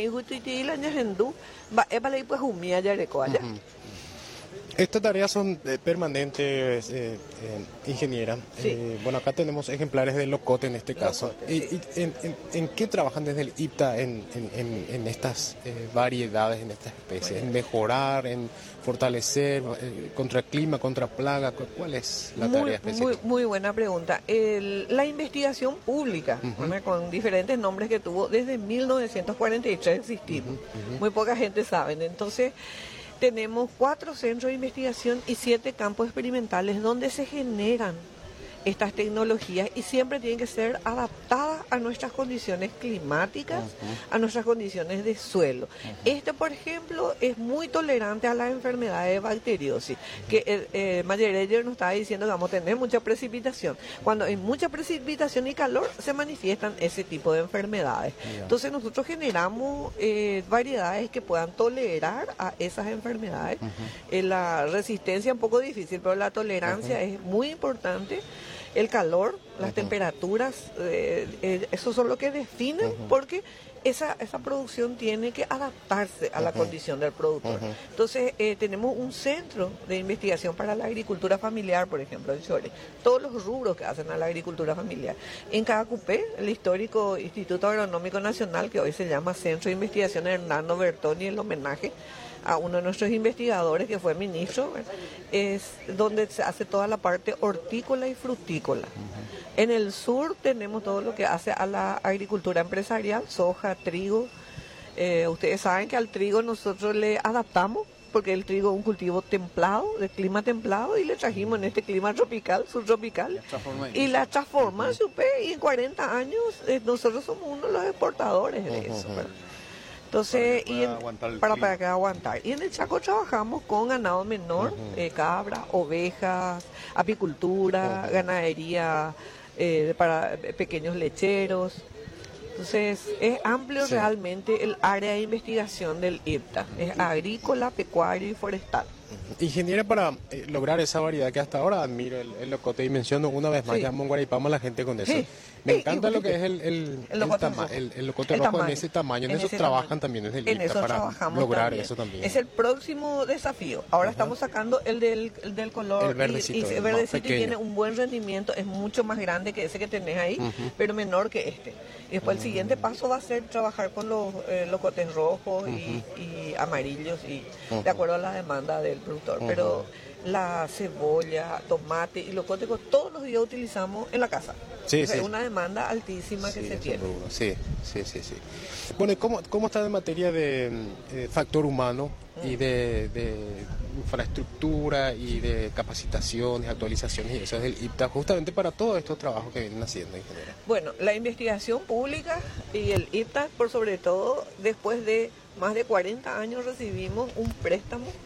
[SPEAKER 6] Estas tareas son eh, permanentes, eh, eh, ingeniera.
[SPEAKER 9] Sí.
[SPEAKER 6] Eh, bueno, acá tenemos ejemplares de locote en este caso.
[SPEAKER 9] Locote,
[SPEAKER 6] ¿Y,
[SPEAKER 9] sí.
[SPEAKER 6] y en, en- en qué trabajan desde el I P T A en, en- en- en estas eh, variedades, en estas especies? ¿En mejorar, en fortalecer, eh, contra clima, contra plaga? ¿Cu- ¿Cuál es la tarea
[SPEAKER 9] Muy,
[SPEAKER 6] específica?
[SPEAKER 9] muy, muy buena pregunta. El- la investigación pública, ¿no? Con diferentes nombres que tuvo, desde mil novecientos cuarenta y tres existimos. Muy poca gente sabe. Entonces, tenemos cuatro centros de investigación y siete campos experimentales donde se generan estas tecnologías y siempre tienen que ser adaptadas a nuestras condiciones climáticas, a nuestras condiciones de suelo. Este, por ejemplo, es muy tolerante a las enfermedades de bacteriosis, que eh, eh, Mayereyer nos estaba diciendo que vamos a tener mucha precipitación. Cuando hay mucha precipitación y calor, se manifiestan ese tipo de enfermedades. Entonces nosotros generamos eh, variedades que puedan tolerar a esas enfermedades. Eh, la resistencia es un poco difícil, pero la tolerancia es muy importante. El calor, las temperaturas, eh, eh, eso son lo que definen porque esa, esa producción tiene que adaptarse a la condición del productor. Entonces, eh, tenemos un centro de investigación para la agricultura familiar, por ejemplo, en Chore. Todos los rubros que hacen a la agricultura familiar. En Cacupé, el histórico Instituto Agronómico Nacional, que hoy se llama Centro de Investigación Hernando Bertoni, el homenaje a uno de nuestros investigadores que fue ministro, ¿verdad? Es donde se hace toda la parte hortícola y frutícola. En el sur tenemos todo lo que hace a la agricultura empresarial, soja, trigo. Eh, ustedes saben que al trigo nosotros le adaptamos, porque el trigo es un cultivo templado, de clima templado, y le trajimos en este clima tropical, subtropical, y la transforma, supe, y en cuarenta años eh, nosotros somos uno de los exportadores de eso, ¿verdad? Entonces,
[SPEAKER 8] Para que
[SPEAKER 9] y
[SPEAKER 8] pueda
[SPEAKER 9] en-
[SPEAKER 8] aguantar el
[SPEAKER 9] para,
[SPEAKER 8] clima.
[SPEAKER 9] para que aguantar. Y en el Chaco trabajamos con ganado menor, eh, cabras, ovejas, apicultura, ganadería eh, para pequeños lecheros. Entonces, es amplio
[SPEAKER 6] Sí.
[SPEAKER 9] realmente el área de investigación del I P T A. Es agrícola, pecuario y forestal.
[SPEAKER 6] Ingeniera, para eh, lograr esa variedad que hasta ahora admiro el, el locote y menciono una vez más,
[SPEAKER 9] Sí.
[SPEAKER 6] ya Monguaripamo a la gente con eso.
[SPEAKER 9] Sí.
[SPEAKER 6] Me
[SPEAKER 9] Sí,
[SPEAKER 6] encanta
[SPEAKER 9] y-
[SPEAKER 6] lo que es el, el,
[SPEAKER 9] El
[SPEAKER 6] el
[SPEAKER 9] locote
[SPEAKER 6] tama-
[SPEAKER 9] rojo.
[SPEAKER 6] el- el locote
[SPEAKER 9] El
[SPEAKER 6] rojo en
[SPEAKER 9] tamaño.
[SPEAKER 6] ese tamaño. En,
[SPEAKER 9] En
[SPEAKER 6] eso
[SPEAKER 9] ese
[SPEAKER 6] trabajan
[SPEAKER 9] tamaño.
[SPEAKER 6] también desde el
[SPEAKER 9] En
[SPEAKER 6] I P T A
[SPEAKER 9] eso
[SPEAKER 6] para
[SPEAKER 9] trabajamos
[SPEAKER 6] lograr
[SPEAKER 9] también.
[SPEAKER 6] eso también.
[SPEAKER 9] Es el próximo desafío. Ahora estamos sacando el del, el del color
[SPEAKER 6] El verdecito,
[SPEAKER 9] y, y
[SPEAKER 6] el
[SPEAKER 9] verdecito
[SPEAKER 6] más
[SPEAKER 9] y tiene
[SPEAKER 6] pequeño.
[SPEAKER 9] un buen rendimiento, es mucho más grande que ese que tenés ahí, pero menor que este. Y después el siguiente paso va a ser trabajar con los eh, locotes rojos y, y amarillos y de acuerdo a la demanda del productor. Pero la cebolla, tomate y locote, todos los días utilizamos en la casa.
[SPEAKER 6] Sí,
[SPEAKER 9] O sea,
[SPEAKER 6] sí.
[SPEAKER 9] Es una demanda altísima que
[SPEAKER 6] Sí,
[SPEAKER 9] se
[SPEAKER 6] ese
[SPEAKER 9] tiene.
[SPEAKER 6] rubro. Sí, sí, sí, sí. Bueno, ¿y cómo, cómo está en materia de eh, factor humano y de, de infraestructura y de capacitaciones, actualizaciones y eso es del I P T A, justamente para todos estos trabajos que vienen haciendo, ingeniera?
[SPEAKER 9] Bueno, la investigación pública y el I P T A, por sobre todo, después de más de cuarenta años recibimos un préstamo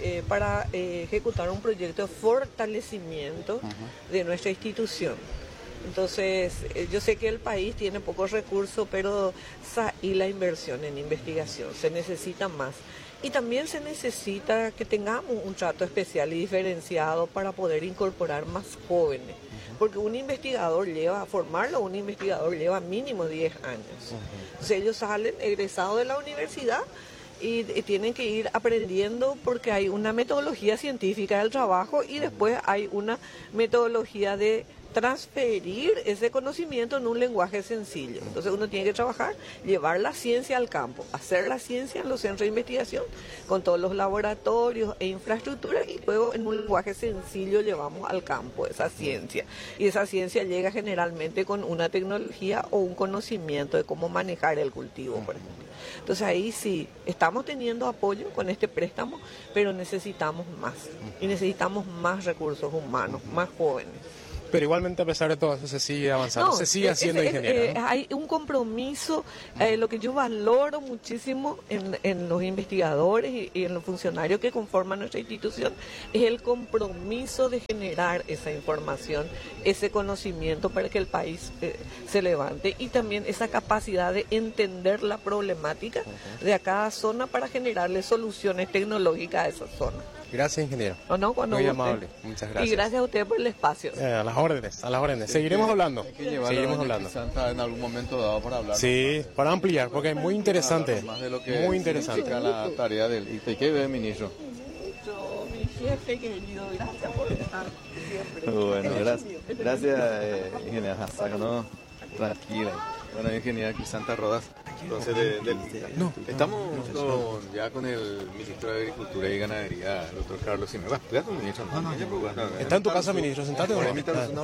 [SPEAKER 9] eh, para eh, ejecutar un proyecto de fortalecimiento uh-huh. de nuestra institución. Entonces, eh, yo sé que el país tiene pocos recursos, pero y la inversión en investigación se necesita más. Y también se necesita que tengamos un trato especial y diferenciado para poder incorporar más jóvenes. Porque un investigador lleva, formarlo, un investigador lleva mínimo diez años. Entonces ellos salen egresados de la universidad y, y tienen que ir aprendiendo porque hay una metodología científica del trabajo y después hay una metodología de transferir ese conocimiento en un lenguaje sencillo. Entonces uno tiene que trabajar, llevar la ciencia al campo, hacer la ciencia en los centros de investigación con todos los laboratorios e infraestructuras y luego en un lenguaje sencillo llevamos al campo esa ciencia. Y esa ciencia llega generalmente con una tecnología o un conocimiento de cómo manejar el cultivo, por ejemplo. Entonces ahí sí, estamos teniendo apoyo con este préstamo, pero necesitamos más. Y necesitamos más recursos humanos, más jóvenes.
[SPEAKER 6] Pero igualmente, a pesar de todo eso, se sigue avanzando, no, se sigue es, haciendo es, ingeniero.
[SPEAKER 9] Eh, ¿no? Hay un compromiso, eh, lo que yo valoro muchísimo en, en los investigadores y, y en los funcionarios que conforman nuestra institución, es el compromiso de generar esa información, ese conocimiento para que el país eh, se levante y también esa capacidad de entender la problemática uh-huh. de a cada zona para generarle soluciones tecnológicas a esa zona.
[SPEAKER 6] Gracias, ingeniero.
[SPEAKER 9] No, no, cuando
[SPEAKER 6] Muy
[SPEAKER 9] guste.
[SPEAKER 6] amable. Muchas gracias.
[SPEAKER 9] Y gracias a usted por el espacio.
[SPEAKER 6] Eh, a las órdenes, a las órdenes. Seguiremos
[SPEAKER 3] que,
[SPEAKER 6] hablando.
[SPEAKER 3] Hay que llevar
[SPEAKER 6] Seguiremos
[SPEAKER 3] a
[SPEAKER 6] hablando.
[SPEAKER 3] Santa en algún momento dado para hablar.
[SPEAKER 6] Sí, ¿no? Para ampliar, porque es muy interesante.
[SPEAKER 3] Más de lo que
[SPEAKER 6] muy interesante.
[SPEAKER 3] la tarea del I T. ¿Qué ve, ministro?
[SPEAKER 9] Ministro, mi jefe querido, gracias por estar siempre.
[SPEAKER 10] Bueno, gracias, gracias eh, ingeniera Hasaka, ¿no? Tranquila. Bueno, ingeniera Crisanta Rodas. Entonces, de, de,
[SPEAKER 3] no, estamos con, ya con el ministro de Agricultura y Ganadería, el doctor Carlos Simeón. Cuidado con el ministro. No, no, no,
[SPEAKER 6] está en tu casa, ministro, sentate.
[SPEAKER 3] Hola,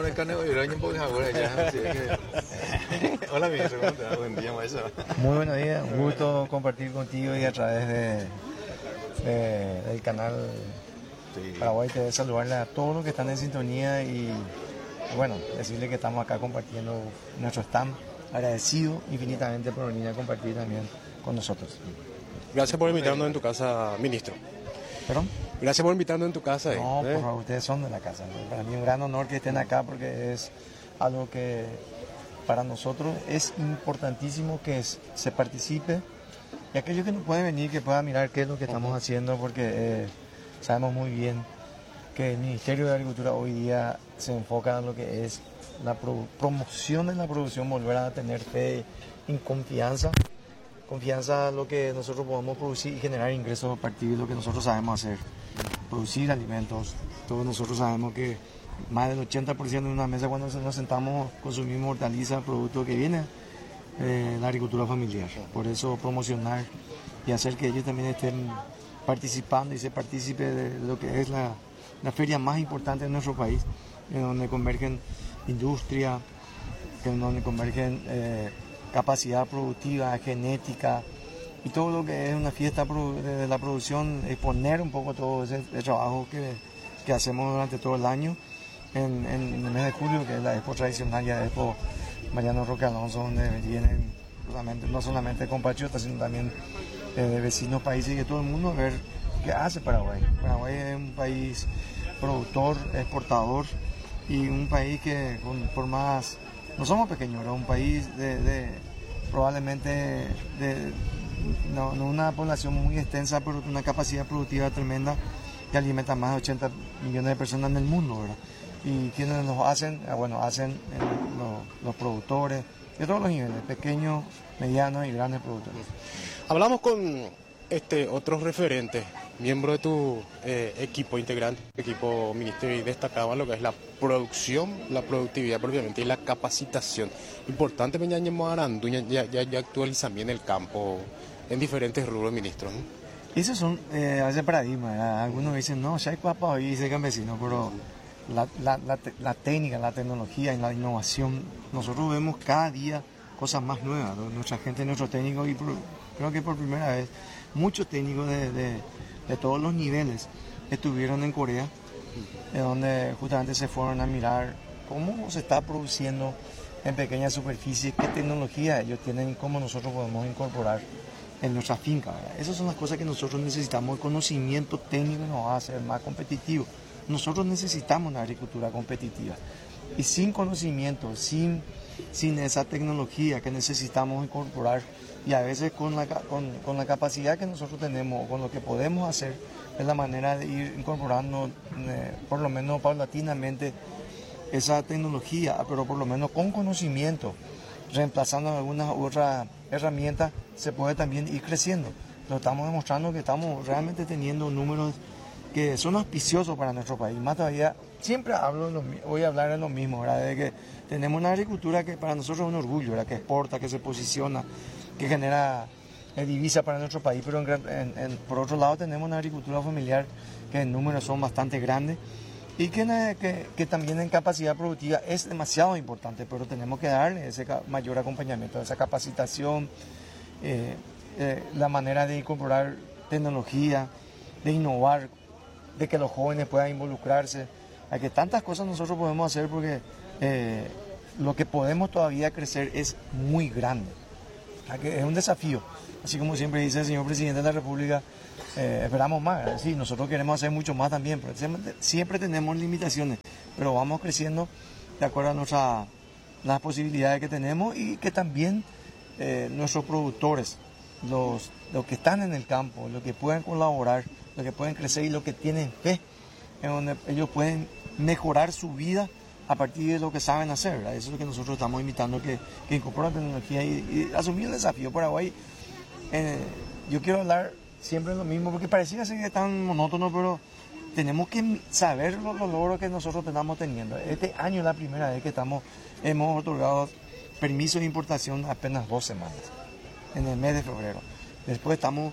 [SPEAKER 3] ministro, ¿cómo te va? Buen día, maestro.
[SPEAKER 11] Muy buenos días, un gusto compartir contigo y a través de, de del canal sí. Paraguay T V, saludarle a todos los que están en sintonía y bueno, decirle que estamos acá compartiendo nuestro stand. Agradecido infinitamente por venir a compartir también con nosotros.
[SPEAKER 6] Gracias por invitarnos en tu casa, ministro.
[SPEAKER 11] ¿Perdón?
[SPEAKER 6] Gracias por invitarnos en tu casa. Eh.
[SPEAKER 11] No, por favor, ustedes son de la casa. Para mí es un gran honor que estén acá porque es algo que para nosotros es importantísimo que se participe y aquellos que no pueden venir que puedan mirar qué es lo que estamos haciendo porque eh, sabemos muy bien que el Ministerio de Agricultura hoy día se enfoca en lo que es la pro promoción de la producción, volver a tener fe y confianza, confianza en lo que nosotros podemos producir y generar ingresos a partir de lo que nosotros sabemos hacer, producir alimentos. Todos nosotros sabemos que más del ochenta por ciento de una mesa cuando nos sentamos consumimos hortalizas, productos que vienen de la agricultura familiar. Por eso promocionar y hacer que ellos también estén participando y se participe de lo que es la, la feria más importante de nuestro país, en donde convergen industria, en donde convergen eh, capacidad productiva, genética y todo lo que es una fiesta de la producción, exponer un poco todo ese, ese trabajo que, que hacemos durante todo el año en, en, en el mes de julio, que es la expo tradicional, ya expo Mariano Roque Alonso, donde vienen no solamente compatriotas, sino también eh, de vecinos países y de todo el mundo a ver qué hace Paraguay. Paraguay es un país productor, exportador, y un país que por más, no somos pequeños, es un país de, de probablemente de no, no una población muy extensa, pero una capacidad productiva tremenda que alimenta más de ochenta millones de personas en el mundo, ¿verdad? Y quienes nos hacen, bueno, hacen eh, los, los productores de todos los niveles, pequeños, medianos y grandes productores.
[SPEAKER 6] Hablamos con este otros referentes, miembros de tu eh, equipo integrante, equipo ministerio, y destacaban lo que es la producción, la productividad propiamente y la capacitación. Importante, ya ya, ya, ya actualizan bien el campo en diferentes rubros, ministros, ¿no?
[SPEAKER 11] Esos son eh, a veces paradigmas, ¿verdad? Algunos dicen, no, ya hay papa hoy, dice campesino, pero la, la, la, la técnica, la tecnología y la innovación, nosotros vemos cada día cosas más nuevas, ¿no? Nuestra gente, nuestros técnicos, y por, creo que por primera vez muchos técnicos de, de, de todos los niveles estuvieron en Corea, eh, donde justamente se fueron a mirar cómo se está produciendo en pequeñas superficies, qué tecnología ellos tienen y cómo nosotros podemos incorporar en nuestra finca, ¿verdad? Esas son las cosas que nosotros necesitamos. El conocimiento técnico nos va a hacer más competitivos. Nosotros necesitamos una agricultura competitiva. Y sin conocimiento, sin, sin esa tecnología que necesitamos incorporar, y a veces con la, con, con la capacidad que nosotros tenemos, con lo que podemos hacer, es la manera de ir incorporando, eh, por lo menos paulatinamente, esa tecnología, pero por lo menos con conocimiento, reemplazando algunas otras herramientas, se puede también ir creciendo. Lo estamos demostrando que estamos realmente teniendo números que son auspiciosos para nuestro país. Más todavía, siempre hablo, lo, voy a hablar de lo mismo, ¿verdad? De que tenemos una agricultura que para nosotros es un orgullo, ¿verdad? Que exporta, que se posiciona, que genera eh, divisa para nuestro país, pero en, en, en, por otro lado tenemos una agricultura familiar que en números son bastante grandes y que, que, que también en capacidad productiva es demasiado importante, pero tenemos que darle ese mayor acompañamiento, esa capacitación, eh, eh, la manera de incorporar tecnología, de innovar, de que los jóvenes puedan involucrarse. Hay que tantas cosas nosotros podemos hacer porque eh, lo que podemos todavía crecer es muy grande. Es un desafío, así como siempre dice el señor presidente de la República, eh, esperamos más, sí, nosotros queremos hacer mucho más también, pero siempre, siempre tenemos limitaciones, pero vamos creciendo de acuerdo a nuestra, las posibilidades que tenemos y que también eh, nuestros productores, los, los que están en el campo, los que pueden colaborar, los que pueden crecer y los que tienen fe, en donde ellos pueden mejorar su vida a partir de lo que saben hacer, ¿verdad? Eso es lo que nosotros estamos invitando, que, que incorporen tecnología y, y asumir el desafío. Paraguay, eh, yo quiero hablar siempre de lo mismo, porque parecía ser tan monótono, pero tenemos que saber los, los logros que nosotros estamos teniendo. Este año es la primera vez que estamos, hemos otorgado permisos de importación apenas dos semanas, en el mes de febrero. Después estamos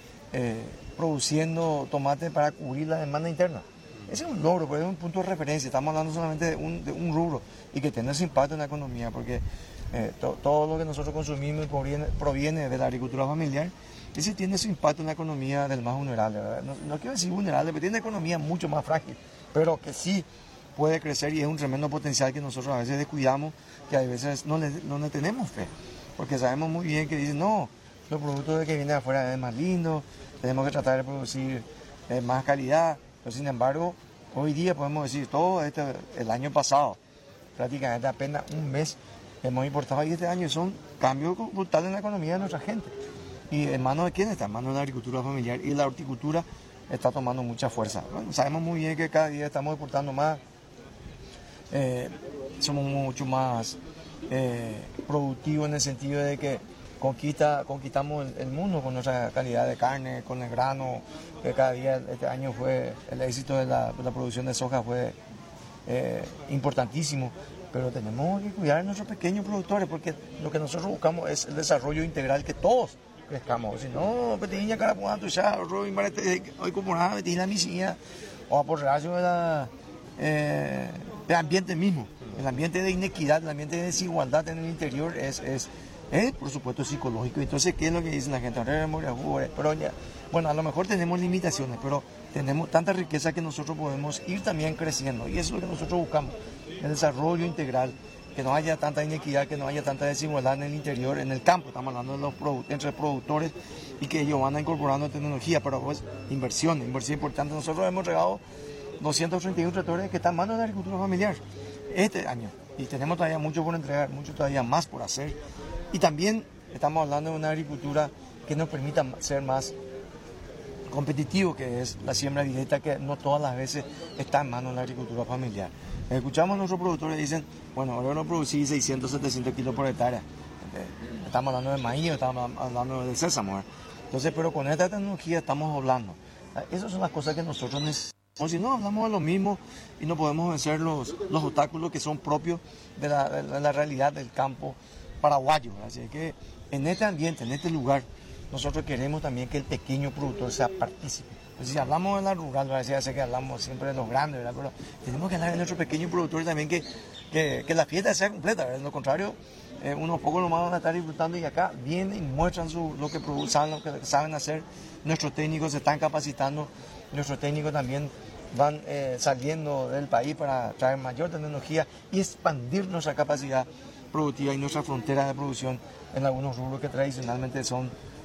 [SPEAKER 11] eh, produciendo tomate para cubrir la demanda interna. Ese es un logro, pero es un punto de referencia. Estamos hablando solamente de un, de un rubro y que tiene ese impacto en la economía, porque eh, to, todo lo que nosotros consumimos proviene, proviene de la agricultura familiar, y sí tiene ese impacto en la economía del más vulnerable, ¿verdad? No, no quiero decir vulnerable, pero tiene una economía mucho más frágil, pero que sí puede crecer y es un tremendo potencial que nosotros a veces descuidamos, que a veces no le, no le tenemos fe, porque sabemos muy bien que dicen, no, los productos de que vienen de afuera es más lindo, tenemos que tratar de producir eh, más calidad. Pero sin embargo, hoy día podemos decir, todo este, el año pasado, prácticamente apenas un mes hemos importado, y este año son cambios brutales en la economía de nuestra gente. ¿Y en manos de quién está? En manos de la agricultura familiar, y la horticultura está tomando mucha fuerza. Bueno, sabemos muy bien que cada día estamos exportando más, eh, somos mucho más eh, productivos en el sentido de que Conquista, conquistamos el, el mundo con nuestra calidad de carne, con el grano, que cada día, este año fue, el éxito de la, de la producción de soja fue eh, importantísimo, pero tenemos que cuidar a nuestros pequeños productores, porque lo que nosotros buscamos es el desarrollo integral, que todos crezcamos. Si no, petiña carapuanto, ya, hoy como nada, petiña misía, o aporreación de la, eh, del ambiente mismo, el ambiente de inequidad, el ambiente de desigualdad en el interior es... es Eh, por supuesto psicológico. Entonces, ¿qué es lo que dice la gente? Pero ya, bueno, a lo mejor tenemos limitaciones, pero tenemos tanta riqueza que nosotros podemos ir también creciendo, y eso es lo que nosotros buscamos, el desarrollo integral, que no haya tanta inequidad, que no haya tanta desigualdad en el interior, en el campo, estamos hablando de los produ entre productores, y que ellos van incorporando tecnología, pero pues inversión, inversión importante. Nosotros hemos regado doscientos treinta y uno tractores que están en manos de la agricultura familiar este año, y tenemos todavía mucho por entregar, mucho todavía más por hacer. Y también estamos hablando de una agricultura que nos permita ser más competitivo, que es la siembra directa, que no todas las veces está en manos de la agricultura familiar. Escuchamos a nuestros productores y dicen, bueno, ahora no producir seiscientos, setecientos kilos por hectárea. Estamos hablando de maíz, estamos hablando de sésamo. Entonces, pero con esta tecnología estamos hablando. Esas son las cosas que nosotros necesitamos. Si no, hablamos de lo mismo y no podemos vencer los, los obstáculos que son propios de la, de la realidad del campo paraguayo. Así que en este ambiente, en este lugar, nosotros queremos también que el pequeño productor sea partícipe. Pues si hablamos de la rural, ya sé que hablamos siempre de los grandes, ¿verdad? Pero tenemos que hablar de nuestros pequeños productores también, que, que, que la fiesta sea completa, ¿verdad? De lo contrario, eh, unos pocos nomás van a estar disfrutando, y acá vienen y muestran su, lo que producen, lo que saben hacer. Nuestros técnicos se están capacitando, nuestros técnicos también van eh, saliendo del país para traer mayor tecnología y expandir nuestra capacidad productiva y nuestra frontera de producción en algunos rubros que tradicionalmente son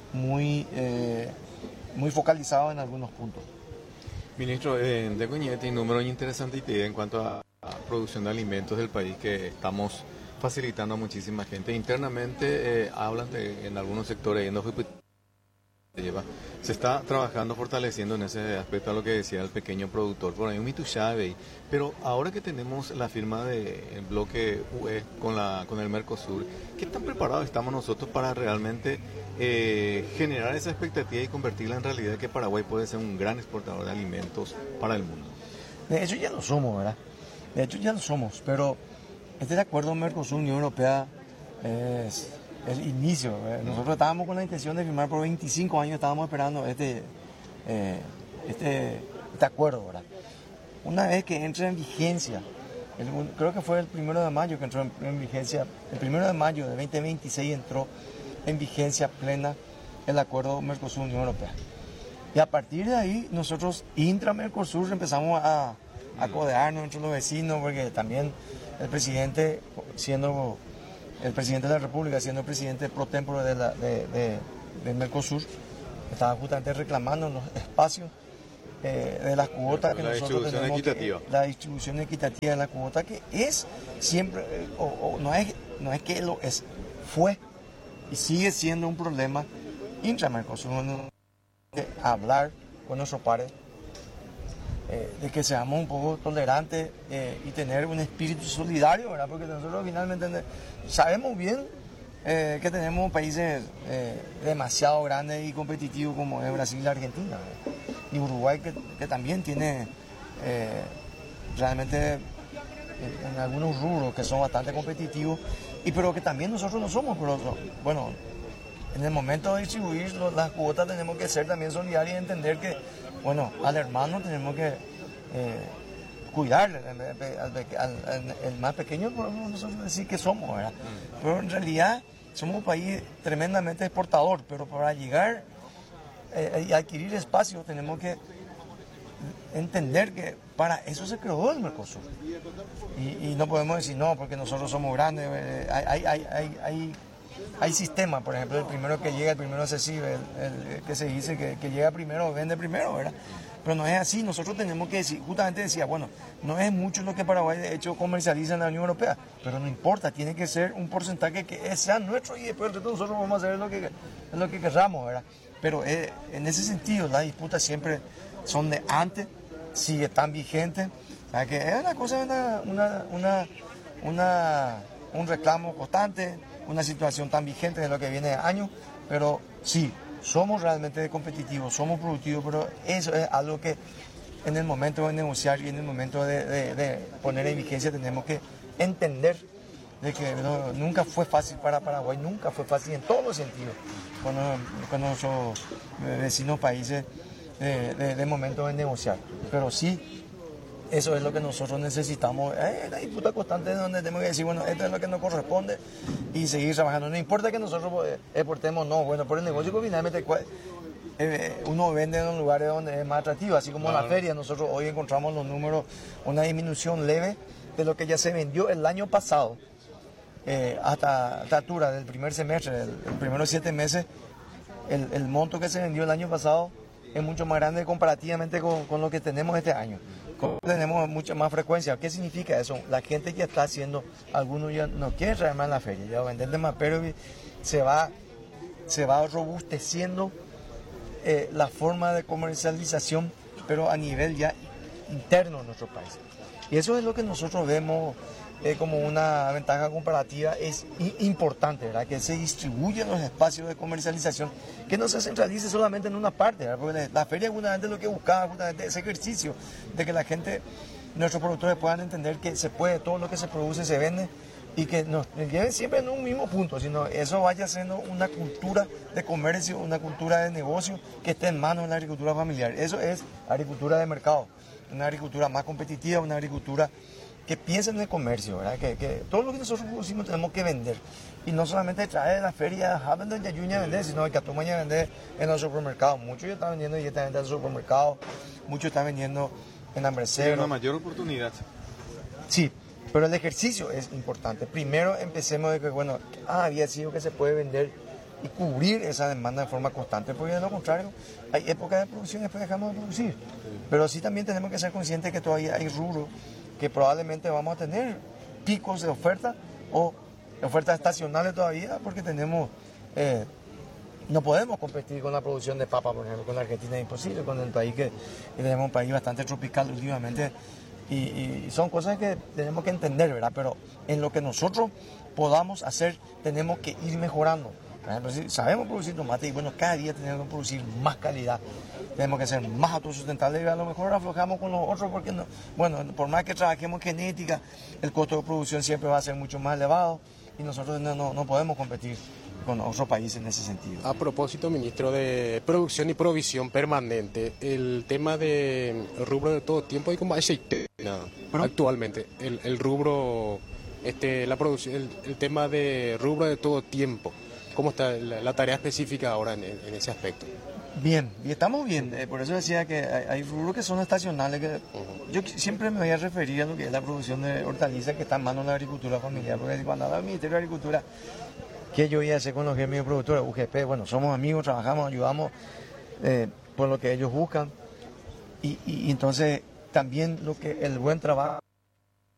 [SPEAKER 11] muy, eh, muy focalizado en algunos puntos.
[SPEAKER 3] Ministro, eh, de Coñete, número interesante en cuanto a, a producción de alimentos del país que estamos facilitando a muchísima gente. Internamente eh, hablan de, en algunos sectores, no lleva, se está trabajando, fortaleciendo en ese aspecto a lo que decía el pequeño productor, por ahí un mitushave, pero ahora que tenemos la firma del bloque U E con, la, con el Mercosur, ¿qué tan preparados estamos nosotros para realmente eh, generar esa expectativa y convertirla en realidad de que Paraguay puede ser un gran exportador de alimentos para el mundo?
[SPEAKER 11] De hecho ya lo somos, ¿verdad? De hecho ya lo somos, pero este acuerdo Mercosur-Unión Europea es el inicio. ¿eh? Nosotros estábamos con la intención de firmar por veinticinco años, estábamos esperando este, eh, este, este acuerdo, ¿verdad? Una vez que entre en vigencia, el, creo que fue el primero de mayo que entró en, en vigencia, el primero de mayo de veinte veintiséis entró en vigencia plena el acuerdo Mercosur-Unión Europea. Y a partir de ahí nosotros intra-Mercosur empezamos a, a codearnos entre los vecinos, porque también el presidente, siendo el presidente de la República, siendo el presidente pro tempore de la, de, de, de Mercosur, estaba justamente reclamando los espacios eh, de las cuotas que
[SPEAKER 3] la
[SPEAKER 11] nosotros
[SPEAKER 3] distribución
[SPEAKER 11] tenemos,
[SPEAKER 3] equitativa.
[SPEAKER 11] Que, la distribución equitativa de la cuota, que es siempre, eh, o, o no, es, no es que lo es, fue y sigue siendo un problema intra-Mercosur, hablar con nuestros pares, eh, de que seamos un poco tolerantes eh, y tener un espíritu solidario, ¿verdad? Porque nosotros finalmente sabemos bien eh, que tenemos países eh, demasiado grandes y competitivos como es Brasil y Argentina, ¿verdad? Y Uruguay que, que también tiene eh, realmente en, en algunos rubros que son bastante competitivos, y pero que también nosotros no somos, pero bueno, en el momento de distribuir las cuotas tenemos que ser también solidarios y entender que, bueno, al hermano tenemos que eh, cuidarle, al, al, al el más pequeño podemos nosotros decir que somos, ¿verdad? Pero en realidad somos un país tremendamente exportador, pero para llegar eh, y adquirir espacio tenemos que entender que para eso se creó el Mercosur. Y, y no podemos decir no, porque nosotros somos grandes, eh, hay, hay, hay, hay Hay sistemas, por ejemplo, el primero que llega, el primero se sirve, el, el que se dice que, que llega primero, vende primero, ¿verdad? Pero no es así, nosotros tenemos que decir, justamente decía, bueno, no es mucho lo que Paraguay de hecho comercializa en la Unión Europea, pero no importa, tiene que ser un porcentaje que sea nuestro y después nosotros vamos a hacer lo que, lo que querramos, ¿verdad? Pero eh, en ese sentido, las disputas siempre son de antes, sigue tan vigente, ¿sabes? Que es una cosa, una, una, una, una, un reclamo constante, una situación tan vigente de lo que viene de años, pero sí, somos realmente competitivos, somos productivos, pero eso es algo que en el momento de negociar y en el momento de, de, de poner en vigencia tenemos que entender de que no, nunca fue fácil para Paraguay, nunca fue fácil en todos los sentidos con, con nuestros vecinos países de, de, de momento de negociar, pero sí, eso es lo que nosotros necesitamos, eh, la disputa constante donde tenemos que decir, bueno, esto es lo que nos corresponde y seguir trabajando. No importa que nosotros exportemos, no, bueno, por el negocio que finalmente eh, uno vende en los lugares donde es más atractivo, así como en la feria. Nosotros hoy encontramos los números, una disminución leve de lo que ya se vendió el año pasado, eh, hasta esta altura del primer semestre, el, el primero de siete meses, el, el monto que se vendió el año pasado es mucho más grande comparativamente con, con lo que tenemos este año. Tenemos mucha más frecuencia. ¿Qué significa eso? La gente ya está haciendo, algunos ya no quieren traer más en la feria, ya vender más, pero se va, se va robusteciendo eh, la forma de comercialización, pero a nivel ya interno en nuestro país. Y eso es lo que nosotros vemos eh, como una ventaja comparativa, es importante, ¿verdad? Que se distribuyen los espacios de comercialización, que no se centralice solamente en una parte, ¿verdad? Porque la feria justamente lo que buscaba, justamente ese ejercicio de que la gente, nuestros productores puedan entender que se puede, todo lo que se produce se vende y que nos lleven siempre en un mismo punto, sino eso vaya siendo una cultura de comercio, una cultura de negocio que esté en manos de la agricultura familiar. Eso es agricultura de mercado, una agricultura más competitiva, una agricultura que piensa en el comercio, ¿verdad? Que, que todo lo que nosotros producimos tenemos que vender. Y no solamente traer de la feria a vender de Yayuña a vender, sino que a Tomaña a vender en los supermercados. Muchos ya están vendiendo directamente en los supermercados, muchos están vendiendo en hambrecero.
[SPEAKER 3] Hay una mayor oportunidad.
[SPEAKER 11] Sí, pero el ejercicio es importante. Primero empecemos de que, bueno, ah, había sido que se puede vender y cubrir esa demanda de forma constante, porque de lo contrario hay épocas de producción y después dejamos de producir. Pero sí también tenemos que ser conscientes que todavía hay rubros que probablemente vamos a tener picos de oferta o ofertas estacionales todavía, porque tenemos eh, no podemos competir con la producción de papa, por ejemplo, con la Argentina es imposible, con el país que, que tenemos un país bastante tropical últimamente, y, y son cosas que tenemos que entender, ¿verdad? Pero en lo que nosotros podamos hacer, tenemos que ir mejorando. Por ejemplo, si sabemos producir tomate, y bueno, cada día tenemos que producir más calidad, tenemos que ser más autosustentables, y a lo mejor aflojamos con los otros, porque no, bueno, por más que trabajemos en genética, el costo de producción siempre va a ser mucho más elevado, y nosotros no, no, no podemos competir con otros países en ese sentido.
[SPEAKER 6] A propósito, ministro, de producción y provisión permanente, el tema de rubro de todo tiempo hay como aceite actualmente, el, el rubro, este, la producción, el, el tema de rubro de todo tiempo, ¿cómo está la, la tarea específica ahora en, en ese aspecto?
[SPEAKER 11] Bien, y estamos bien, eh, por eso decía que hay, hay rubros que son estacionales, que uh-huh. Yo siempre me voy a referir a lo que es la producción de hortalizas que está en manos de la agricultura familiar, porque cuando habla del Ministerio de Agricultura, ¿qué yo voy a hacer con los gremios productores? U G P, bueno, somos amigos, trabajamos, ayudamos eh, por lo que ellos buscan, y, y, y entonces también lo que el buen trabajo